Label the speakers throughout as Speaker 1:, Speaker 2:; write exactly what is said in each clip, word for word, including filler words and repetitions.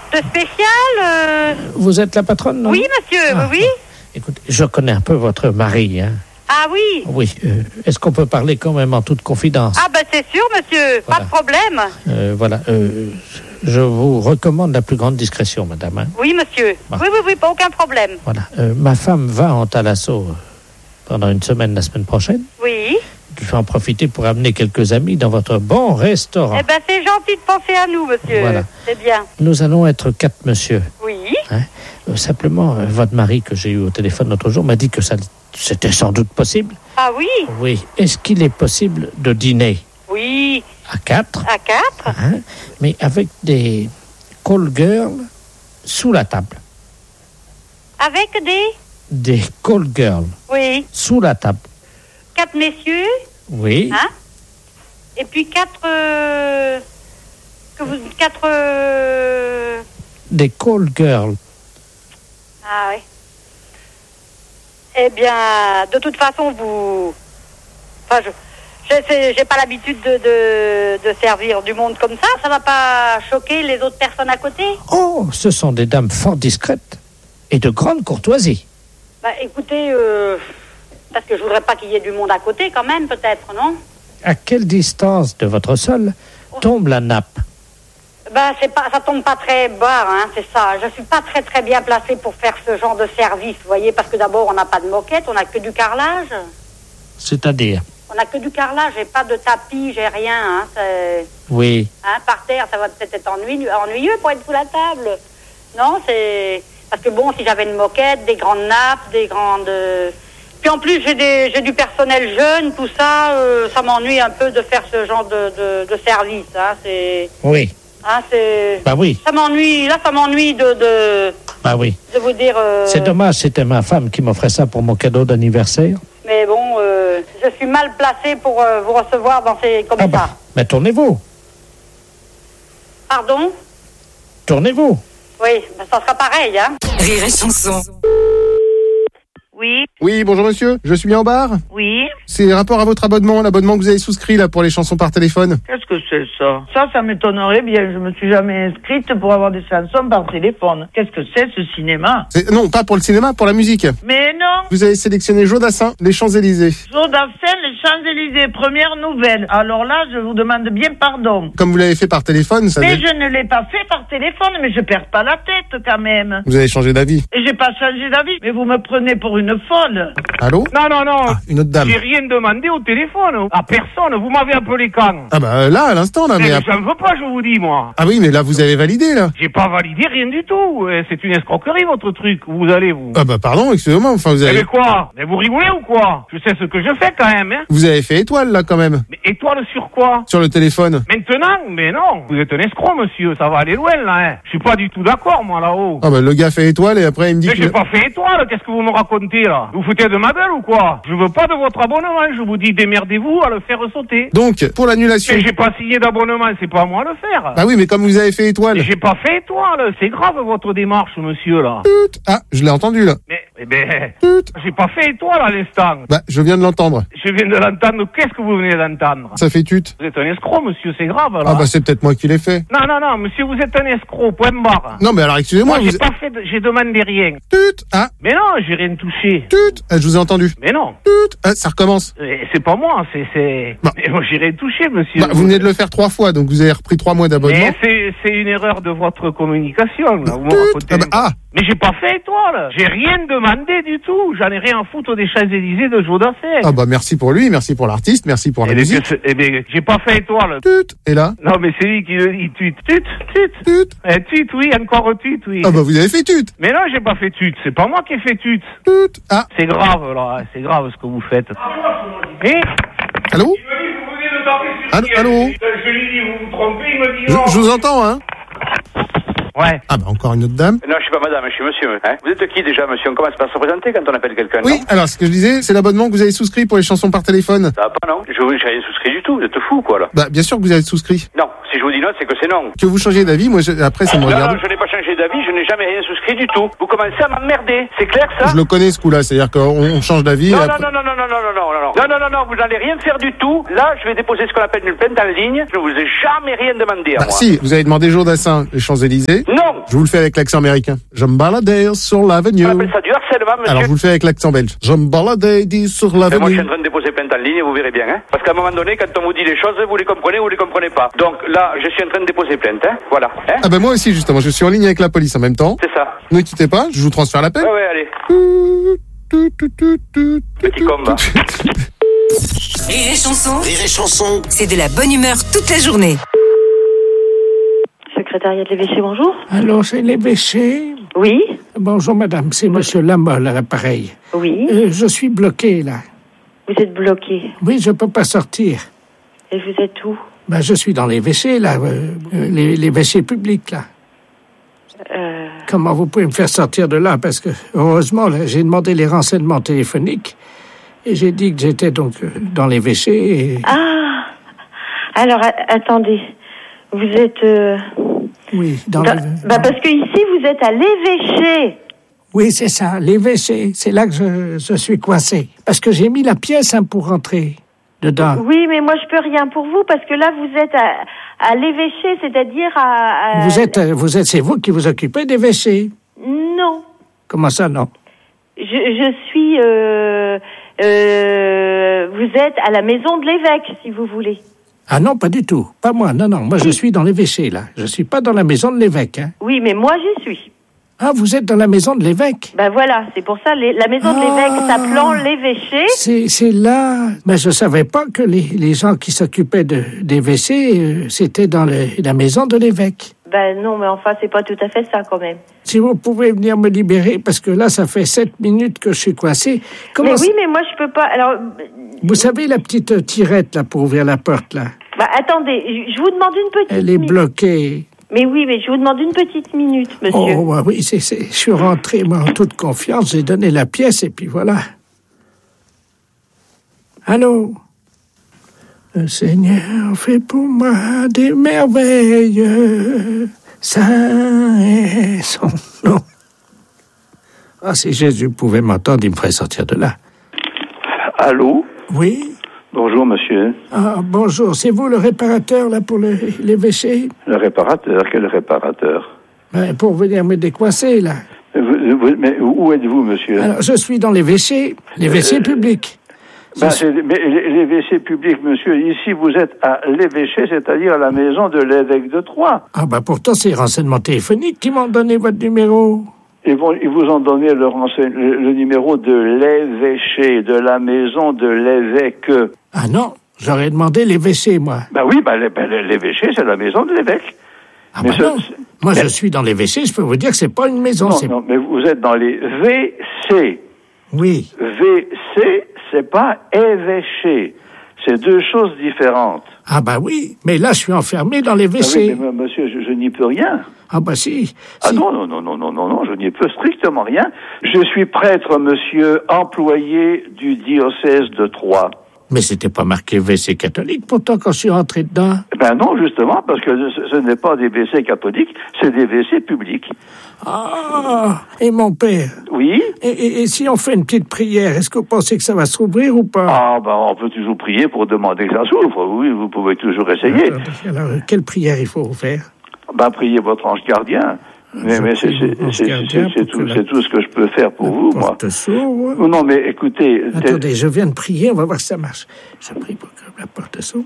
Speaker 1: de spécial euh...
Speaker 2: Vous êtes la patronne, non?
Speaker 1: Oui, monsieur, ah, oui, oui.
Speaker 2: Écoutez, je connais un peu votre mari, hein.
Speaker 1: Ah oui.
Speaker 2: Oui. Euh, est-ce qu'on peut parler quand même en toute confidence?
Speaker 1: Ah ben c'est sûr, monsieur. Voilà. Pas de problème.
Speaker 2: Euh, voilà. Euh, je vous recommande la plus grande discrétion, madame. Hein.
Speaker 1: Oui, monsieur. Bon. Oui, oui, oui, pas aucun problème.
Speaker 2: Voilà. Euh, ma femme va en Thalasso pendant une semaine la semaine prochaine.
Speaker 1: Oui.
Speaker 2: Je vais en profiter pour amener quelques amis dans votre bon restaurant.
Speaker 1: Eh ben c'est gentil de penser à nous, monsieur.
Speaker 2: Voilà.
Speaker 1: C'est bien.
Speaker 2: Nous allons être quatre monsieur.
Speaker 1: Oui.
Speaker 2: Hein? Euh, simplement, euh, votre mari que j'ai eu au téléphone l'autre jour m'a dit que ça, c'était sans doute possible.
Speaker 1: Ah oui?
Speaker 2: Oui. Est-ce qu'il est possible de dîner?
Speaker 1: Oui.
Speaker 2: À quatre?
Speaker 1: À quatre?
Speaker 2: Hein? Mais avec des call girls sous la table.
Speaker 1: Avec des?
Speaker 2: Des call girls.
Speaker 1: Oui.
Speaker 2: Sous la table.
Speaker 1: Quatre messieurs?
Speaker 2: Oui.
Speaker 1: Hein? Et puis quatre... Euh, que vous... Quatre... Euh...
Speaker 2: Des call girls.
Speaker 1: Ah oui. Eh bien, de toute façon, vous... Enfin, je... J'ai, j'ai pas l'habitude de, de, de servir du monde comme ça. Ça va pas choquer les autres personnes à côté?
Speaker 2: Oh, ce sont des dames fort discrètes et de grande courtoisie.
Speaker 1: Bah, écoutez, euh, parce que je voudrais pas qu'il y ait du monde à côté, quand même, peut-être, non?
Speaker 2: À quelle distance de votre sol tombe la nappe?
Speaker 1: Bah, c'est pas, ça tombe pas très bas, hein, c'est ça. Je suis pas très très bien placée pour faire ce genre de service, vous voyez, parce que d'abord, on n'a pas de moquette, on n'a que du carrelage.
Speaker 2: C'est-à-dire?
Speaker 1: On n'a que du carrelage, j'ai pas de tapis, j'ai rien, hein. C'est...
Speaker 2: Oui.
Speaker 1: Hein, par terre, ça va peut-être être ennuyeux, ennuyeux pour être sous la table. Non, c'est... Parce que bon, si j'avais une moquette, des grandes nappes, des grandes... Puis en plus, j'ai, des, j'ai du personnel jeune, tout ça, euh, ça m'ennuie un peu de faire ce genre de, de, de service, hein. C'est...
Speaker 2: Oui.
Speaker 1: Hein, c'est...
Speaker 2: Bah oui.
Speaker 1: Ça m'ennuie, là, ça m'ennuie de... de...
Speaker 2: Bah oui.
Speaker 1: De vous dire... Euh...
Speaker 2: C'est dommage, c'était ma femme qui m'offrait ça pour mon cadeau d'anniversaire.
Speaker 1: Mais bon, euh, je suis mal placée pour euh, vous recevoir dans ces... comme
Speaker 2: ah
Speaker 1: ça.
Speaker 2: Bah, mais tournez-vous.
Speaker 1: Pardon?
Speaker 2: Tournez-vous.
Speaker 1: Oui, ben ça sera pareil, hein.
Speaker 3: Rire et chanson.
Speaker 1: Oui.
Speaker 4: Oui, bonjour monsieur, je suis bien en bar.
Speaker 1: Oui.
Speaker 4: C'est rapport à votre abonnement, l'abonnement que vous avez souscrit là pour les chansons par téléphone.
Speaker 5: Qu'est-ce que c'est ça? Ça, ça m'étonnerait bien. Je me suis jamais inscrite pour avoir des chansons par téléphone. Qu'est-ce que c'est ce cinéma?
Speaker 4: C'est, non, pas pour le cinéma, pour la musique.
Speaker 5: Mais non.
Speaker 4: Vous avez sélectionné Jodassin, Les Champs-Élysées.
Speaker 5: Jodassin, Les Champs-Élysées, première nouvelle. Alors là, je vous demande bien pardon.
Speaker 4: Comme vous l'avez fait par téléphone, ça...
Speaker 5: Mais
Speaker 4: devait...
Speaker 5: je ne l'ai pas fait par téléphone, mais je perds pas la tête quand même.
Speaker 4: Vous avez changé d'avis.
Speaker 5: Et j'ai pas changé d'avis, mais vous me prenez pour une folle.
Speaker 4: Allô?
Speaker 6: Non, non, non.
Speaker 4: Ah, une autre dame.
Speaker 6: J'ai rien demandé au téléphone. À personne. Vous m'avez appelé quand?
Speaker 4: Ah bah là, à l'instant, là, mais...
Speaker 6: mais
Speaker 4: après...
Speaker 6: j'en veux pas, je vous dis, moi.
Speaker 4: Ah oui, mais là, vous avez validé, là.
Speaker 6: J'ai pas validé rien du tout. C'est une escroquerie, votre truc. Où vous allez, vous?
Speaker 4: Ah bah pardon, excusez-moi, enfin, vous avez...
Speaker 6: Mais quoi? Mais vous rigolez ou quoi? Je sais ce que je fais, quand même, hein.
Speaker 4: Vous avez fait étoile, là, quand même.
Speaker 6: Mais étoile sur quoi?
Speaker 4: Sur le téléphone.
Speaker 6: Maintenant? Mais non. Vous êtes un escroc, monsieur. Ça va aller loin, là, hein. Je suis pas du tout d'accord, moi, là-haut.
Speaker 4: Ah bah le gars fait étoile et après il me dit
Speaker 6: mais
Speaker 4: que...
Speaker 6: j'ai pas fait étoile. Qu'est-ce que vous me racontez, là? Vous foutez de ma gueule ou quoi? Je veux pas de votre abonnement, je vous dis démerdez-vous à le faire sauter.
Speaker 4: Donc, pour l'annulation...
Speaker 6: Mais j'ai pas signé d'abonnement, c'est pas à moi à le faire.
Speaker 4: Ah oui, mais comme vous avez fait étoile...
Speaker 6: Mais j'ai pas fait étoile, c'est grave votre démarche, monsieur, là.
Speaker 4: Tut. Ah, je l'ai entendu, là.
Speaker 6: Mais, eh ben...
Speaker 4: Tut.
Speaker 6: J'ai pas fait étoile à l'instant.
Speaker 4: Bah, je viens de l'entendre.
Speaker 6: Je viens de l'entendre, qu'est-ce que vous venez d'entendre?
Speaker 4: Ça fait tut.
Speaker 6: Vous êtes un escroc, monsieur, c'est grave, là.
Speaker 4: Ah bah c'est peut-être moi qui l'ai fait.
Speaker 6: Non, non, non, monsieur, vous êtes un escroc, point barre.
Speaker 4: Non, mais alors, excusez-moi...
Speaker 6: Moi, j'ai
Speaker 4: vous...
Speaker 6: pas fait... De... J'ai demandé rien.
Speaker 4: Tut. Ah.
Speaker 6: Mais non, j'ai rien touché.
Speaker 4: Tut. Ah, je vous ai entendu.
Speaker 6: Mais non.
Speaker 4: Tut. Ah, ça recommence.
Speaker 6: C'est pas moi, c'est... c'est...
Speaker 4: Bah.
Speaker 6: Mais moi, j'ai rien touché, monsieur.
Speaker 4: Bah, vous venez de le faire trois fois, donc vous avez repris trois mois d'abonnement.
Speaker 6: Mais c'est, c'est une erreur de votre communication, là. Vous me
Speaker 4: Tut.
Speaker 6: racontez...
Speaker 4: Ah, bah, ah.
Speaker 6: Mais j'ai pas fait étoile. J'ai rien demandé du tout. J'en ai rien à foutre des Champs-Élysées de Jodassin.
Speaker 4: Ah bah merci pour lui, merci pour l'artiste, merci pour la
Speaker 6: eh
Speaker 4: musique.
Speaker 6: Eh bien, j'ai pas fait étoile.
Speaker 4: Tut. Et là?
Speaker 6: Non, mais c'est lui qui il tweet. Tut, tut.
Speaker 4: Tut.
Speaker 6: Eh, tut, oui, encore tut, oui.
Speaker 4: Ah bah vous avez fait tut.
Speaker 6: Mais non, j'ai pas fait tut. C'est pas moi qui ai fait tut.
Speaker 4: Tut. Ah.
Speaker 6: C'est grave, là. C'est grave ce que vous faites. Eh?
Speaker 4: Allô?
Speaker 6: Il me dit, vous venez de taper sur
Speaker 4: Allô,
Speaker 6: qui,
Speaker 4: allô?
Speaker 6: Je lui dis, vous vous trompez, il me dit
Speaker 4: Je,
Speaker 6: non.
Speaker 4: je vous entends, hein?
Speaker 6: Ouais.
Speaker 4: Ah bah encore une autre dame.
Speaker 7: Non, je suis pas madame, je suis monsieur. Hein. Vous êtes qui déjà, monsieur? On commence par se présenter quand on appelle quelqu'un,
Speaker 4: Oui,
Speaker 7: non?
Speaker 4: alors ce que je disais, c'est l'abonnement que vous avez souscrit pour les chansons par téléphone.
Speaker 7: Ça va pas, non? Je j'ai rien souscrit du tout, vous êtes fou, quoi, là.
Speaker 4: Bah bien sûr que vous avez souscrit.
Speaker 7: Non, si je vous dis non, c'est que c'est non.
Speaker 4: Que vous changez d'avis, moi je... après ça me
Speaker 7: Non,
Speaker 4: regarde.
Speaker 7: non, je n'ai pas changé d'avis, je n'ai jamais rien souscrit du tout. Vous commencez à m'emmerder, c'est clair, ça?
Speaker 4: Je le connais ce coup-là, c'est-à-dire qu'on on change d'avis.
Speaker 7: Non,
Speaker 4: et
Speaker 7: non,
Speaker 4: après...
Speaker 7: non, non, non, non, non, non, non, non, non, non, non, non, vous n'allez rien faire du tout. Là, je vais déposer ce qu'on appelle une plainte en ligne. Je ne vous ai jamais rien demandé à
Speaker 4: Bah
Speaker 7: moi.
Speaker 4: si, vous avez demandé Jodassin, les Champs-Élysées.
Speaker 7: Non,
Speaker 4: Je vous le fais avec l'accent américain. Je me baladais sur l'avenue.
Speaker 7: On appelle ça du harcèlement, monsieur.
Speaker 4: Alors, je vous le fais avec l'accent belge. Je me baladais dit sur
Speaker 7: Et moi, je
Speaker 4: l'avenue.
Speaker 7: suis en train de déposer plainte en ligne et vous verrez bien, hein. Parce qu'à un moment donné, quand on vous dit les choses, vous les comprenez ou vous les comprenez pas. Donc là, je suis en train de déposer plainte, hein. Voilà, hein.
Speaker 4: Ah ben moi aussi, justement. Je suis en ligne avec la police en même temps.
Speaker 7: C'est ça.
Speaker 4: Ne quittez pas, je vous transfère l'appel.
Speaker 7: Ouais, ouais, allez. Petit combat.
Speaker 3: Rire et chanson,
Speaker 8: Rire et chanson.
Speaker 3: c'est de la bonne humeur toute la journée.
Speaker 1: Secrétariat de l'évêché, bonjour.
Speaker 2: Allô, c'est l'évêché?
Speaker 1: Oui,
Speaker 2: Bonjour madame, c'est monsieur Lamolle à l'appareil.
Speaker 1: oui.
Speaker 2: Euh, je suis bloqué là.
Speaker 1: Vous êtes bloqué.
Speaker 2: Oui, je peux pas sortir.
Speaker 1: Et vous êtes où?
Speaker 2: Ben, je suis dans l'évêché là, euh, euh, les- l'évêché public là.
Speaker 1: Euh,
Speaker 2: Comment vous pouvez me faire sortir de là? Parce que, heureusement, là, j'ai demandé les renseignements téléphoniques et j'ai dit que j'étais donc euh, dans l'évêché et...
Speaker 1: Ah, alors a- attendez. Vous êtes... euh,
Speaker 2: Oui, dans
Speaker 1: bah,
Speaker 2: le-
Speaker 1: bah, parce que ici vous êtes à l'évêché.
Speaker 2: Oui, c'est ça, l'évêché. C'est là que je, je suis coincé. Parce que j'ai mis la pièce hein, pour rentrer dedans.
Speaker 1: Oui, mais moi je peux rien pour vous parce que là vous êtes à, à l'évêché, c'est-à-dire à, à-
Speaker 2: Vous êtes, euh, vous êtes, c'est vous qui vous occupez d'évêché.
Speaker 1: Non,
Speaker 2: Comment ça, non?
Speaker 1: je, je suis... euh, euh, vous êtes à la maison de l'évêque, si vous voulez.
Speaker 2: Ah non, pas du tout. Pas moi, non, non. Moi, je suis dans l'évêché, là. Je suis pas dans la maison de l'évêque, hein.
Speaker 1: Oui, mais moi j'y suis.
Speaker 2: Ah, vous êtes dans la maison de l'évêque?
Speaker 1: Ben voilà, c'est pour ça, les- la maison de
Speaker 2: Ah.
Speaker 1: l'évêque s'appelant l'évêché.
Speaker 2: C'est, c'est là. Mais je savais pas que les, les gens qui s'occupaient de, d'évêché, euh, c'était dans le- la maison de l'évêque.
Speaker 1: Ben non, mais enfin, c'est pas tout à fait ça quand même.
Speaker 2: Si vous pouvez venir me libérer, parce que là, ça fait sept minutes que je suis coincé. Comment
Speaker 1: Mais
Speaker 2: ça-
Speaker 1: oui, mais moi je peux pas. Alors,
Speaker 2: Vous savez la petite euh, tirette, là, pour ouvrir la porte, là?
Speaker 1: bah attendez, je je vous demande une petite
Speaker 2: Elle est
Speaker 1: minute.
Speaker 2: bloquée.
Speaker 1: Mais oui, mais je vous demande une petite minute, monsieur.
Speaker 2: Oh, ouais, oui, c'est, c'est, je suis rentré, moi, en toute confiance. J'ai donné la pièce, et puis voilà. Allô? Le Seigneur fait pour moi des merveilles. Saint est son nom. Ah, si Jésus pouvait m'entendre, il me ferait sortir de là.
Speaker 9: Allô?
Speaker 2: Oui?
Speaker 9: Bonjour, monsieur.
Speaker 2: Ah, bonjour. C'est vous le réparateur, là, pour le, l'évêché?
Speaker 9: Le réparateur? Quel réparateur?
Speaker 2: Ben, pour venir me décoincer, là.
Speaker 9: Vous- vous- mais où êtes-vous, monsieur?
Speaker 2: Alors, je suis dans l'évêché, l'évêché public.
Speaker 9: Ben, c'est- mais les les W C publics, monsieur, ici, vous êtes à l'évêché, c'est-à-dire à la maison de l'évêque de Troyes.
Speaker 2: Ah, ben, pourtant, c'est les renseignements téléphoniques qui m'ont donné votre numéro.
Speaker 9: Ils, vont, ils vous ont donné le, renseign- le, le numéro de l'évêché, de la maison de l'évêque.
Speaker 2: Ah non, j'aurais demandé l'évêché, moi.
Speaker 9: Ben oui, ben, l'é- ben, l'évêché, c'est la maison de l'évêque.
Speaker 2: Ah,
Speaker 9: Mais
Speaker 2: ben
Speaker 9: ce-
Speaker 2: non.
Speaker 9: c'est-
Speaker 2: Moi, je
Speaker 9: mais-
Speaker 2: suis dans l'évêché, je peux vous dire que c'est pas une maison.
Speaker 9: Non,
Speaker 2: c'est...
Speaker 9: non, mais vous êtes dans les V C.
Speaker 2: Oui.
Speaker 9: V C, c'est pas évêché. C'est deux choses différentes.
Speaker 2: Ah, ben oui, mais là, je suis enfermé dans
Speaker 9: Ah oui,
Speaker 2: l'évêché.
Speaker 9: mais, mais, monsieur, je, je n'y peux rien.
Speaker 2: Ah, ben si.
Speaker 9: Ah
Speaker 2: si.
Speaker 9: non, non, non, non, non, non, non, je n'y peux strictement rien. Je suis prêtre, monsieur, employé du diocèse de Troyes.
Speaker 2: Mais c'était pas marqué W C catholique, pourtant, quand je suis rentré dedans.
Speaker 9: Ben non, justement, parce que ce, ce n'est pas des W C catholiques, c'est des W C publics.
Speaker 2: Ah, et mon père.
Speaker 9: Oui.
Speaker 2: Et, et- et si on fait une petite prière, est-ce que vous pensez que ça va s'ouvrir ou pas?
Speaker 9: Ah, ben on peut toujours prier pour demander que ça s'ouvre. Oui, vous pouvez toujours essayer.
Speaker 2: Attendez, alors, euh, quelle prière il faut faire?
Speaker 9: Ben priez votre ange gardien. Mais,
Speaker 2: Je
Speaker 9: mais c'est
Speaker 2: prie
Speaker 9: c'est-
Speaker 2: mon ange
Speaker 9: c'est-
Speaker 2: gardien
Speaker 9: c'est- c'est
Speaker 2: pour
Speaker 9: tout,
Speaker 2: que la-
Speaker 9: c'est tout ce que je peux faire pour vous, moi.
Speaker 2: Porte s'ouvre.
Speaker 9: Oh, non, mais écoutez... t'es-
Speaker 2: Attendez, je viens de prier, on va voir si ça marche. Je prie pour que la porte s'ouvre.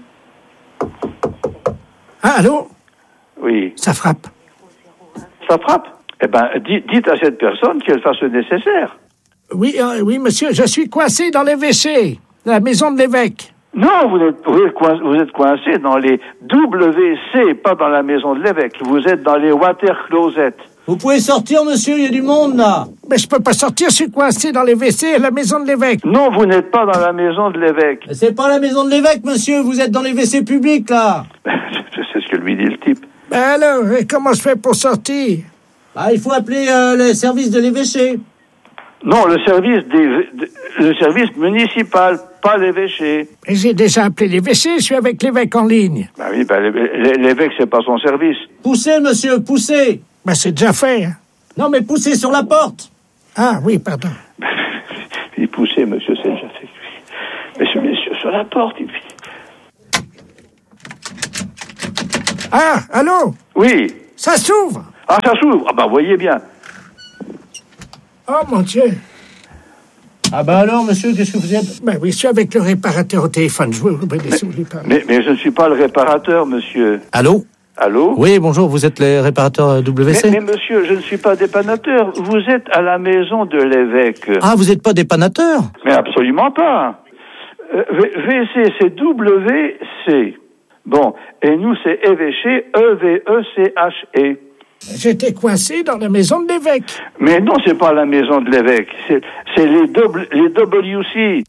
Speaker 2: Ah, allô?
Speaker 9: Oui.
Speaker 2: Ça frappe.
Speaker 9: Ça frappe. Eh ben, dites, dites à cette personne qu'elle fasse le nécessaire.
Speaker 2: Oui, euh, oui, monsieur, je suis coincé dans l'évêché, la maison de l'évêque.
Speaker 9: Non, vous êtes, vous, êtes coincé, vous êtes coincé dans les W C, pas dans la maison de l'évêque. Vous êtes dans les water closets.
Speaker 10: Vous pouvez sortir, monsieur, il y a du monde, là.
Speaker 2: Mais je peux pas sortir, je suis coincé dans les W C à la maison de l'évêque.
Speaker 9: Non, vous n'êtes pas dans la maison de l'évêque.
Speaker 10: Mais c'est pas la maison de l'évêque, monsieur, vous êtes dans les W C publics, là.
Speaker 9: C'est ce que lui dit le type.
Speaker 2: Ben alors, et comment je fais pour sortir?
Speaker 10: Ah, il faut appeler euh, le service de l'évêché.
Speaker 9: Non, le service des, de- le service municipal, pas l'évêché.
Speaker 2: Et j'ai déjà appelé l'évêché, je suis avec l'évêque en ligne.
Speaker 9: Ben oui, ben l'é- l'évêque, c'est pas son service.
Speaker 10: Poussez, monsieur, poussez.
Speaker 2: Ben c'est déjà fait. Hein.
Speaker 10: Non, mais poussez sur la porte.
Speaker 2: Ah oui, pardon.
Speaker 9: Il poussait, monsieur, c'est déjà fait. Monsieur, monsieur, sur la porte, il...
Speaker 2: Ah, allô?
Speaker 9: Oui.
Speaker 2: Ça s'ouvre.
Speaker 9: Ah, ça s'ouvre. Ah, bah, voyez bien.
Speaker 2: Oh, mon Dieu.
Speaker 10: Ah bah alors, monsieur, qu'est-ce que vous êtes?
Speaker 2: Ben oui, je suis avec le réparateur au téléphone. Je vous ben, laissez-vous parler.
Speaker 9: Mais, mais je ne suis pas le réparateur, monsieur.
Speaker 10: Allô?
Speaker 9: Allô?
Speaker 10: Oui, bonjour, vous êtes le réparateur W C?
Speaker 9: Mais, mais monsieur, je ne suis pas dépannateur. Vous êtes à la maison de l'évêque.
Speaker 10: Ah, vous n'êtes pas dépannateur?
Speaker 9: Mais absolument pas. Euh, V C, c'est W C. Bon, et nous, c'est évêché, E V E C H E.
Speaker 2: J'étais coincé dans la maison de l'évêque.
Speaker 9: Mais non, c'est pas la maison de l'évêque. C'est, c'est les, double, les W C.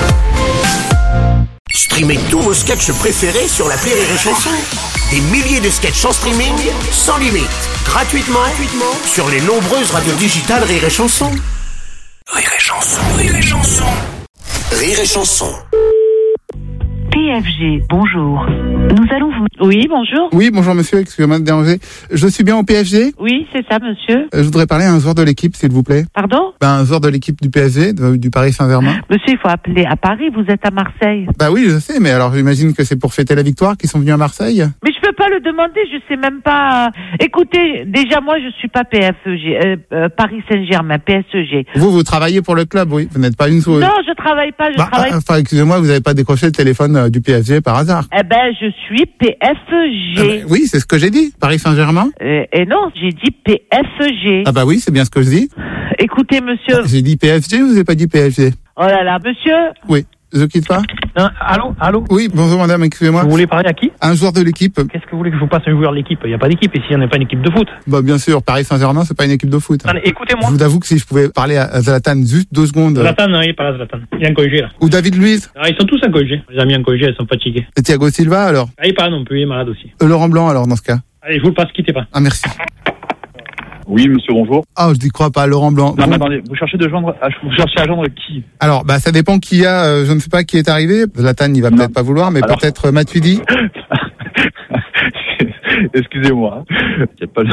Speaker 8: Streamez tous vos sketchs préférés sur l'appli Rire et Chanson. Des milliers de sketchs en streaming, sans limite, gratuitement, gratuitement sur les nombreuses radios digitales Rire et Chanson. Rire et Chanson, Rire et Chanson. Rire et Chanson.
Speaker 11: P F G, bonjour. Nous allons vous... Oui, bonjour.
Speaker 4: Oui, bonjour monsieur, excusez-moi de déranger. Je suis bien au P F G?
Speaker 11: Oui, c'est ça, monsieur.
Speaker 4: Euh, je voudrais parler à un joueur de l'équipe, s'il vous plaît.
Speaker 11: Pardon?
Speaker 4: Ben, un joueur de l'équipe du P S G, de- du Paris Saint-Germain.
Speaker 11: Monsieur, il faut appeler à Paris, vous êtes à Marseille.
Speaker 4: Bah oui, je sais, mais alors j'imagine que c'est pour fêter la victoire qu'ils sont venus à Marseille.
Speaker 11: Mais je peux pas le demander, je sais même pas... Écoutez, déjà, moi, je suis pas P F G, euh, euh, Paris Saint-Germain, P S G.
Speaker 4: Vous, vous travaillez pour le club, oui. Vous n'êtes pas une joueuse.
Speaker 11: Non, je travaille pas, je
Speaker 4: Bah,
Speaker 11: travaille...
Speaker 4: ah, enfin, excusez-moi, vous n'avez pas décroché le téléphone euh, du P S G par hasard.
Speaker 11: Eh ben, je suis P F G.
Speaker 4: Ah, ben, oui, c'est ce que j'ai dit. Paris Saint-Germain.
Speaker 11: Euh, et non, j'ai dit P F G.
Speaker 4: Ah bah oui, c'est bien ce que je dis.
Speaker 11: Écoutez, monsieur...
Speaker 4: J'ai dit P F G ou vous n'avez pas dit P F G?
Speaker 11: Oh là là, monsieur...
Speaker 4: Oui. Je quitte pas?
Speaker 6: Hein, allô, allô.
Speaker 4: Oui, bonjour madame, excusez-moi.
Speaker 6: Vous voulez parler à qui?
Speaker 4: Un joueur de l'équipe.
Speaker 6: Qu'est-ce que vous voulez que je vous passe un joueur de l'équipe? Il n'y a pas d'équipe ici, on n'est pas une équipe de foot.
Speaker 4: Bah bien sûr, Paris Saint-Germain, c'est pas une équipe de foot.
Speaker 6: Allez, écoutez-moi.
Speaker 4: Je vous avoue que si je pouvais parler à Zlatan juste deux secondes.
Speaker 6: Zlatan, non, il n'est pas là, Zlatan. Il est en congé, là.
Speaker 4: Ou David Luiz.
Speaker 6: Ah, ils sont tous en congé. Les amis en congé, ils sont fatigués.
Speaker 4: Et Thiago Silva alors.
Speaker 6: Ah, il est pas là non plus, il est malade aussi.
Speaker 4: Euh, Laurent Blanc alors dans ce cas.
Speaker 6: Allez, je vous le passe, quittez pas.
Speaker 4: Ah merci.
Speaker 12: Oui, monsieur, bonjour.
Speaker 4: Ah, je n'y crois pas, Laurent Blanc.
Speaker 12: Non,
Speaker 4: Bon.
Speaker 12: mais attendez, vous cherchez de joindre, à- vous cherchez à joindre qui?
Speaker 4: Alors, bah, ça dépend qui y a, euh, je ne sais pas qui est arrivé. Zlatan, il va peut-être pas vouloir, mais
Speaker 12: Alors-
Speaker 4: peut-être euh, Matuidi.
Speaker 12: Excusez-moi. hein. Y a pas de...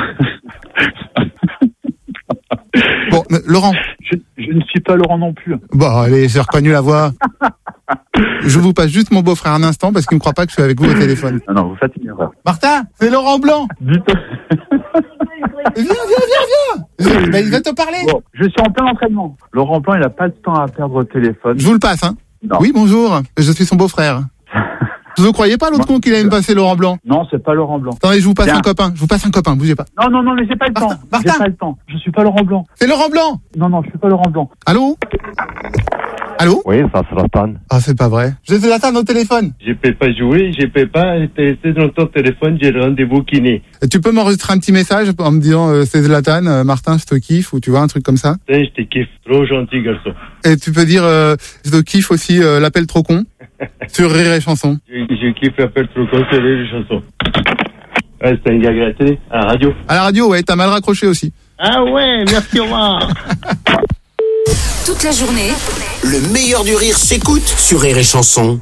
Speaker 4: Bon, mais, Laurent.
Speaker 12: Je, je ne suis pas Laurent non plus.
Speaker 4: Bon, allez, j'ai reconnu la voix. Je vous passe juste mon beau-frère un instant parce qu'il ne croit pas que je suis avec vous au téléphone.
Speaker 12: Non, non, vous faites une erreur.
Speaker 4: Martin, c'est Laurent Blanc.
Speaker 12: Dites.
Speaker 4: Viens, viens, viens, viens. Bah, il va te parler.
Speaker 12: Bon, je suis en plein entraînement. Laurent Blanc, il n'a pas de temps à perdre au téléphone.
Speaker 4: Je vous le passe, hein.
Speaker 12: Non.
Speaker 4: Oui, bonjour. Je suis son beau-frère. Vous ne croyez pas l'autre con qu'il allait me passer Laurent Blanc?
Speaker 12: Non, c'est pas Laurent Blanc.
Speaker 4: Attendez, je vous passe
Speaker 12: Bien.
Speaker 4: un copain. Je vous passe un copain, bougez pas.
Speaker 12: Non, non, non, mais j'ai pas le temps. J'ai
Speaker 4: Martin.
Speaker 12: pas le temps. Je suis pas Laurent Blanc.
Speaker 4: C'est Laurent Blanc.
Speaker 12: Non, non, je suis pas Laurent Blanc.
Speaker 4: Allô? Allô?
Speaker 13: Oui, ça sera pas.
Speaker 4: Ah, c'est pas vrai. J'ai Zlatan au téléphone.
Speaker 13: Je peux pas jouer, je peux pas rester dans ton téléphone, j'ai le rendez-vous kiné.
Speaker 4: Et tu peux m'enregistrer un petit message en me disant euh, c'est Zlatan, euh, Martin, je te kiffe, ou tu vois, un truc comme ça.
Speaker 13: Putain, je te kiffe, trop gentil garçon.
Speaker 4: Et tu peux dire euh, je te kiffe aussi euh, l'appel trop con sur Rire et Chanson.
Speaker 13: Je, je kiffe l'appel trop con sur les chansons. Ouais, c'est un gars gratuit à la radio.
Speaker 4: À la radio, ouais, t'as mal raccroché aussi.
Speaker 13: Ah ouais, merci, au revoir.
Speaker 3: Toute la journée,
Speaker 8: Le meilleur du rire s'écoute sur Rire et Chanson.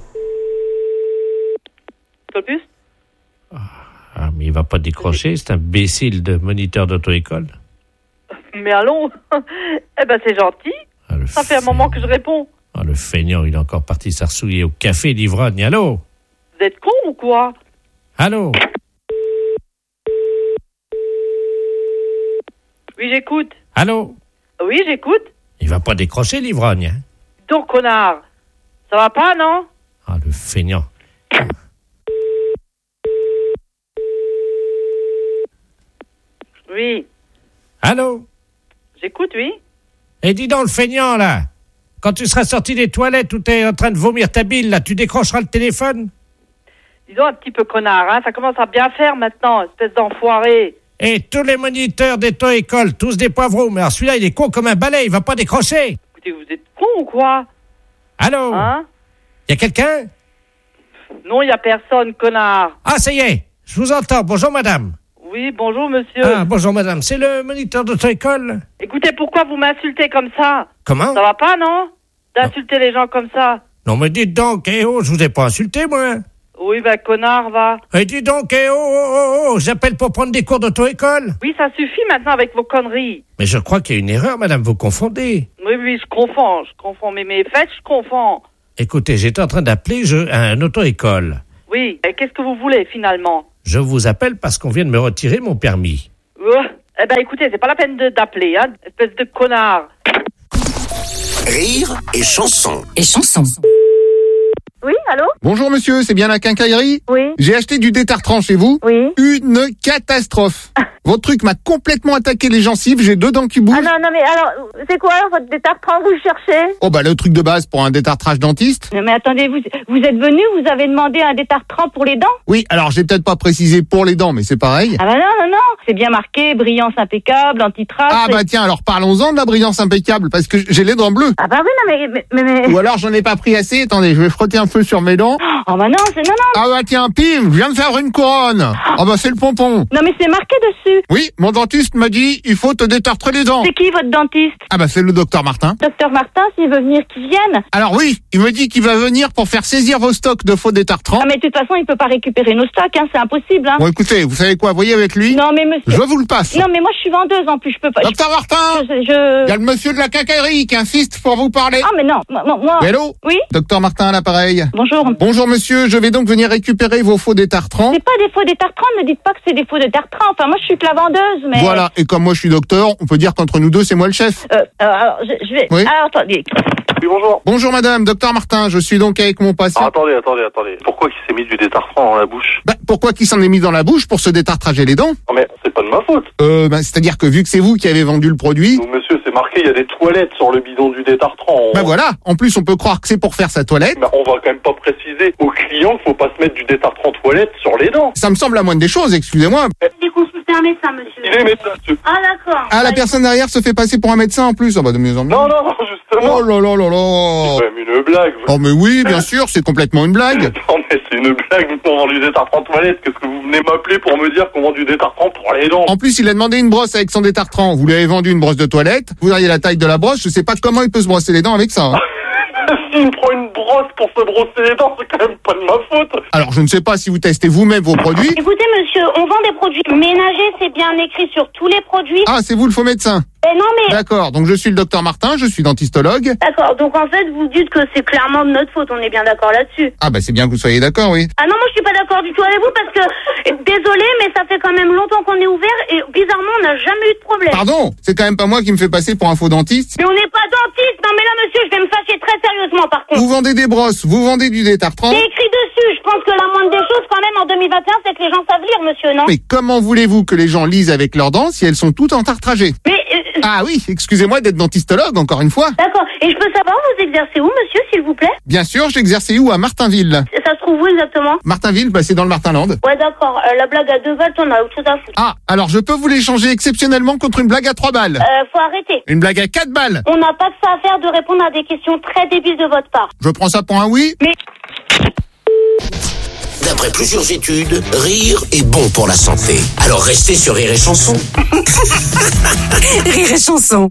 Speaker 1: Pas plus?
Speaker 2: Ah, mais il va pas décrocher, c'est un imbécile de moniteur d'auto-école.
Speaker 1: Mais allons. Eh ben, c'est gentil.
Speaker 2: Ah, le
Speaker 1: Ça fait un moment que je réponds.
Speaker 2: Ah, le feignant, il est encore parti s'arsouiller au café d'Ivrogne. Allô?
Speaker 1: Vous êtes con ou quoi?
Speaker 2: Allô?
Speaker 1: Oui, j'écoute.
Speaker 2: Allô?
Speaker 1: Oui, j'écoute.
Speaker 2: Il va pas décrocher l'ivrogne, hein?
Speaker 1: Donc, connard. Ça va pas, non?
Speaker 2: Ah, le feignant.
Speaker 1: Oui.
Speaker 2: Allô?
Speaker 1: J'écoute, oui.
Speaker 2: Et dis donc, le feignant, là, quand tu seras sorti des toilettes où t'es en train de vomir ta bile, là, tu décrocheras le téléphone?
Speaker 1: Dis donc un petit peu connard, hein. Ça commence à bien faire maintenant, espèce d'enfoiré.
Speaker 2: Et tous les moniteurs d'auto-école, tous des poivrons. Mais alors celui-là, il est con comme un balai, il va pas décrocher.
Speaker 1: Écoutez, vous êtes con ou quoi?
Speaker 2: Allô?
Speaker 1: Hein?
Speaker 2: Y a quelqu'un?
Speaker 1: Non, il y a personne, connard.
Speaker 2: Ah, ça y est, je vous entends. Bonjour, madame.
Speaker 1: Oui, bonjour, monsieur.
Speaker 2: Ah, bonjour, madame. C'est le moniteur d'auto-école?
Speaker 1: Écoutez, pourquoi vous m'insultez comme ça?
Speaker 2: Comment?
Speaker 1: Ça va pas, non? D'insulter les gens comme ça.
Speaker 2: Non, mais dites donc, eh oh, je vous ai pas insulté, moi.
Speaker 1: Oui, ben, connard, va.
Speaker 2: Et dis donc, eh oh, oh, oh, oh, j'appelle pour prendre des cours d'auto-école.
Speaker 1: Oui, ça suffit maintenant avec vos conneries.
Speaker 2: Mais je crois qu'il y a une erreur, madame, vous confondez.
Speaker 1: Oui, oui, je confonds, je confonds. Mais mes fêtes, je confonds.
Speaker 2: Écoutez, j'étais en train d'appeler je, un auto-école.
Speaker 1: Oui, et qu'est-ce que vous voulez, finalement?
Speaker 2: Je vous appelle parce qu'on vient de me retirer mon permis.
Speaker 1: Euh,
Speaker 5: Eh ben écoutez, c'est pas la peine de, d'appeler, hein, espèce de connard.
Speaker 8: Rire et chanson.
Speaker 3: Et chanson.
Speaker 14: Oui, allô?
Speaker 4: Bonjour monsieur, c'est bien la quincaillerie?
Speaker 14: Oui.
Speaker 4: J'ai acheté du détartrant chez vous.
Speaker 14: Oui.
Speaker 4: Une catastrophe. Votre truc m'a complètement attaqué les gencives, j'ai deux dents qui bougent.
Speaker 14: Ah non, non, mais alors, c'est quoi alors votre détartrant que vous cherchez?
Speaker 4: Oh bah le truc de base pour un détartrage dentiste.
Speaker 14: Non mais attendez, vous, vous êtes venu, vous avez demandé un détartrant pour les dents?
Speaker 4: Oui, alors j'ai peut-être pas précisé pour les dents, mais c'est pareil.
Speaker 14: Ah bah non, non, non, c'est bien marqué, brillance impeccable, anti-trace.
Speaker 4: Ah bah tiens, alors parlons-en de la brillance impeccable, parce que j'ai les dents bleues.
Speaker 14: Ah bah oui, non mais... mais, mais...
Speaker 4: Ou alors j'en ai pas pris assez, attendez, je vais frotter un peu sur mes dents.
Speaker 14: Oh bah non, c'est... non, non.
Speaker 4: Ah bah tiens, pim, je viens de faire une couronne. Ah bah c'est le pompon.
Speaker 14: Non mais c'est marqué dessus.
Speaker 4: Oui, mon dentiste m'a dit, il faut te détartrer les dents.
Speaker 14: C'est qui votre dentiste?
Speaker 4: Ah bah c'est le docteur Martin.
Speaker 14: Docteur Martin, s'il veut venir, qu'il vienne.
Speaker 4: Alors oui, il me dit qu'il va venir pour faire saisir vos stocks de faux détartrants.
Speaker 14: Ah mais de toute façon, il peut pas récupérer nos stocks, hein, c'est impossible, hein.
Speaker 4: Bon écoutez, vous savez quoi, voyez avec lui.
Speaker 14: Non mais monsieur...
Speaker 4: Je vous le passe.
Speaker 14: Non mais moi je suis vendeuse en plus, je peux pas...
Speaker 4: Docteur
Speaker 14: je...
Speaker 4: Martin,
Speaker 14: je, je...
Speaker 4: il y a le monsieur de la quincaillerie qui insiste pour vous parler.
Speaker 14: Ah mais non, moi... moi...
Speaker 4: Hello.
Speaker 14: Oui.
Speaker 4: Docteur Martin à l'appareil.
Speaker 14: Bonjour.
Speaker 4: Bonjour monsieur, je vais donc venir récupérer vos faux détartrants.
Speaker 14: C'est pas des faux détartrants, ne dites pas que c'est des faux détartrants. Enfin moi je suis que la vendeuse, mais...
Speaker 4: Voilà, et comme moi je suis docteur, on peut dire qu'entre nous deux c'est moi le chef.
Speaker 14: Euh, alors je, je vais...
Speaker 4: Oui.
Speaker 14: Alors attendez...
Speaker 9: Oui, bonjour.
Speaker 4: Bonjour madame, docteur Martin, je suis donc avec mon patient.
Speaker 9: Ah, attendez, attendez, attendez. Pourquoi il s'est mis du détartrant dans la bouche?
Speaker 4: Bah, pourquoi qu'il s'en est mis dans la bouche pour se détartrager les dents?
Speaker 9: Non mais c'est pas de ma faute.
Speaker 4: Euh, bah, c'est-à-dire que vu que c'est vous qui avez vendu le produit...
Speaker 9: Donc, monsieur, c'est marqué, il y a des toilettes sur le bidon du détartrant. On...
Speaker 4: Bah voilà, en plus on peut croire que c'est pour faire sa toilette.
Speaker 9: Bah, on va quand même pas préciser aux clients qu'il faut pas se mettre du détartrant toilette sur les dents.
Speaker 4: Ça me semble la moindre des choses, excusez-moi.
Speaker 14: J'ai consulté un médecin, monsieur.
Speaker 9: Il est médecin, monsieur.
Speaker 14: Ah d'accord.
Speaker 4: Ah, la personne derrière se fait passer pour un médecin en plus. Ah bah de mieux en mieux.
Speaker 9: Non, non, non, justement.
Speaker 4: Oh là là là là.
Speaker 9: C'est quand même une blague.
Speaker 4: Oh mais oui, bien sûr, c'est complètement une blague.
Speaker 9: Non mais c'est une blague, on vend du détartrant toilette. Qu'est-ce que vous venez m'appeler pour me dire qu'on vend du détartrant pour les dents?
Speaker 4: En plus, il a demandé une brosse avec son détartrant. Vous lui avez vendu une brosse de toilette. Vous auriez la taille de la brosse. Je sais pas comment il peut se brosser les dents avec ça. Hein.
Speaker 9: S'il me prend une brosse pour se brosser les dents, c'est quand même pas de ma faute.
Speaker 4: Alors, je ne sais pas si vous testez vous-même vos produits.
Speaker 14: Écoutez monsieur, on vend des produits ménagers, c'est bien écrit sur tous les produits.
Speaker 4: Ah, c'est vous le faux médecin.
Speaker 14: Eh non mais...
Speaker 4: D'accord, donc je suis le docteur Martin, je suis dentistologue.
Speaker 14: D'accord, donc en fait vous dites que c'est clairement de notre faute, on est bien d'accord là-dessus.
Speaker 4: Ah bah c'est bien que vous soyez d'accord, oui.
Speaker 14: Ah non, moi je suis pas d'accord du tout avec vous parce que, désolé, mais ça fait quand même longtemps qu'on est ouvert et bizarrement on n'a jamais eu de problème.
Speaker 4: Pardon, c'est quand même pas moi qui me fais passer pour un faux dentiste.
Speaker 14: Mais on n'est pas dentiste, non mais là monsieur, je vais me fâcher très sérieusement par contre.
Speaker 4: Vous vendez des brosses, vous vendez du détartrant.
Speaker 14: C'est écrit dessus, je pense que la moindre des choses quand même en deux mille vingt et un, c'est que les gens savent lire monsieur, non?
Speaker 4: Mais comment voulez-vous que les gens lisent avec leurs dents si elles sont toutes entartragées?
Speaker 14: Mais... Euh...
Speaker 4: Ah oui, excusez-moi d'être dentistologue, encore une fois.
Speaker 14: D'accord, et je peux savoir vous exercez où monsieur, s'il vous plaît?
Speaker 4: Bien sûr, j'exerçais où? À Martinville.
Speaker 14: Ça se trouve où exactement?
Speaker 4: Martinville, bah c'est dans le Martinland.
Speaker 14: Ouais d'accord, euh, la blague à deux balles, t'en as autre chose à foutre.
Speaker 4: Ah, alors je peux vous l'échanger exceptionnellement contre une blague à trois balles.
Speaker 14: Euh, faut arrêter.
Speaker 4: Une blague à quatre balles.
Speaker 14: On n'a pas que ça à faire de répondre à des questions très débiles de votre part.
Speaker 4: Je prends ça pour un oui.
Speaker 14: Mais...
Speaker 8: D'après plusieurs études, rire est bon pour la santé. Alors restez sur Rire et Chanson.
Speaker 3: Rire et Chanson.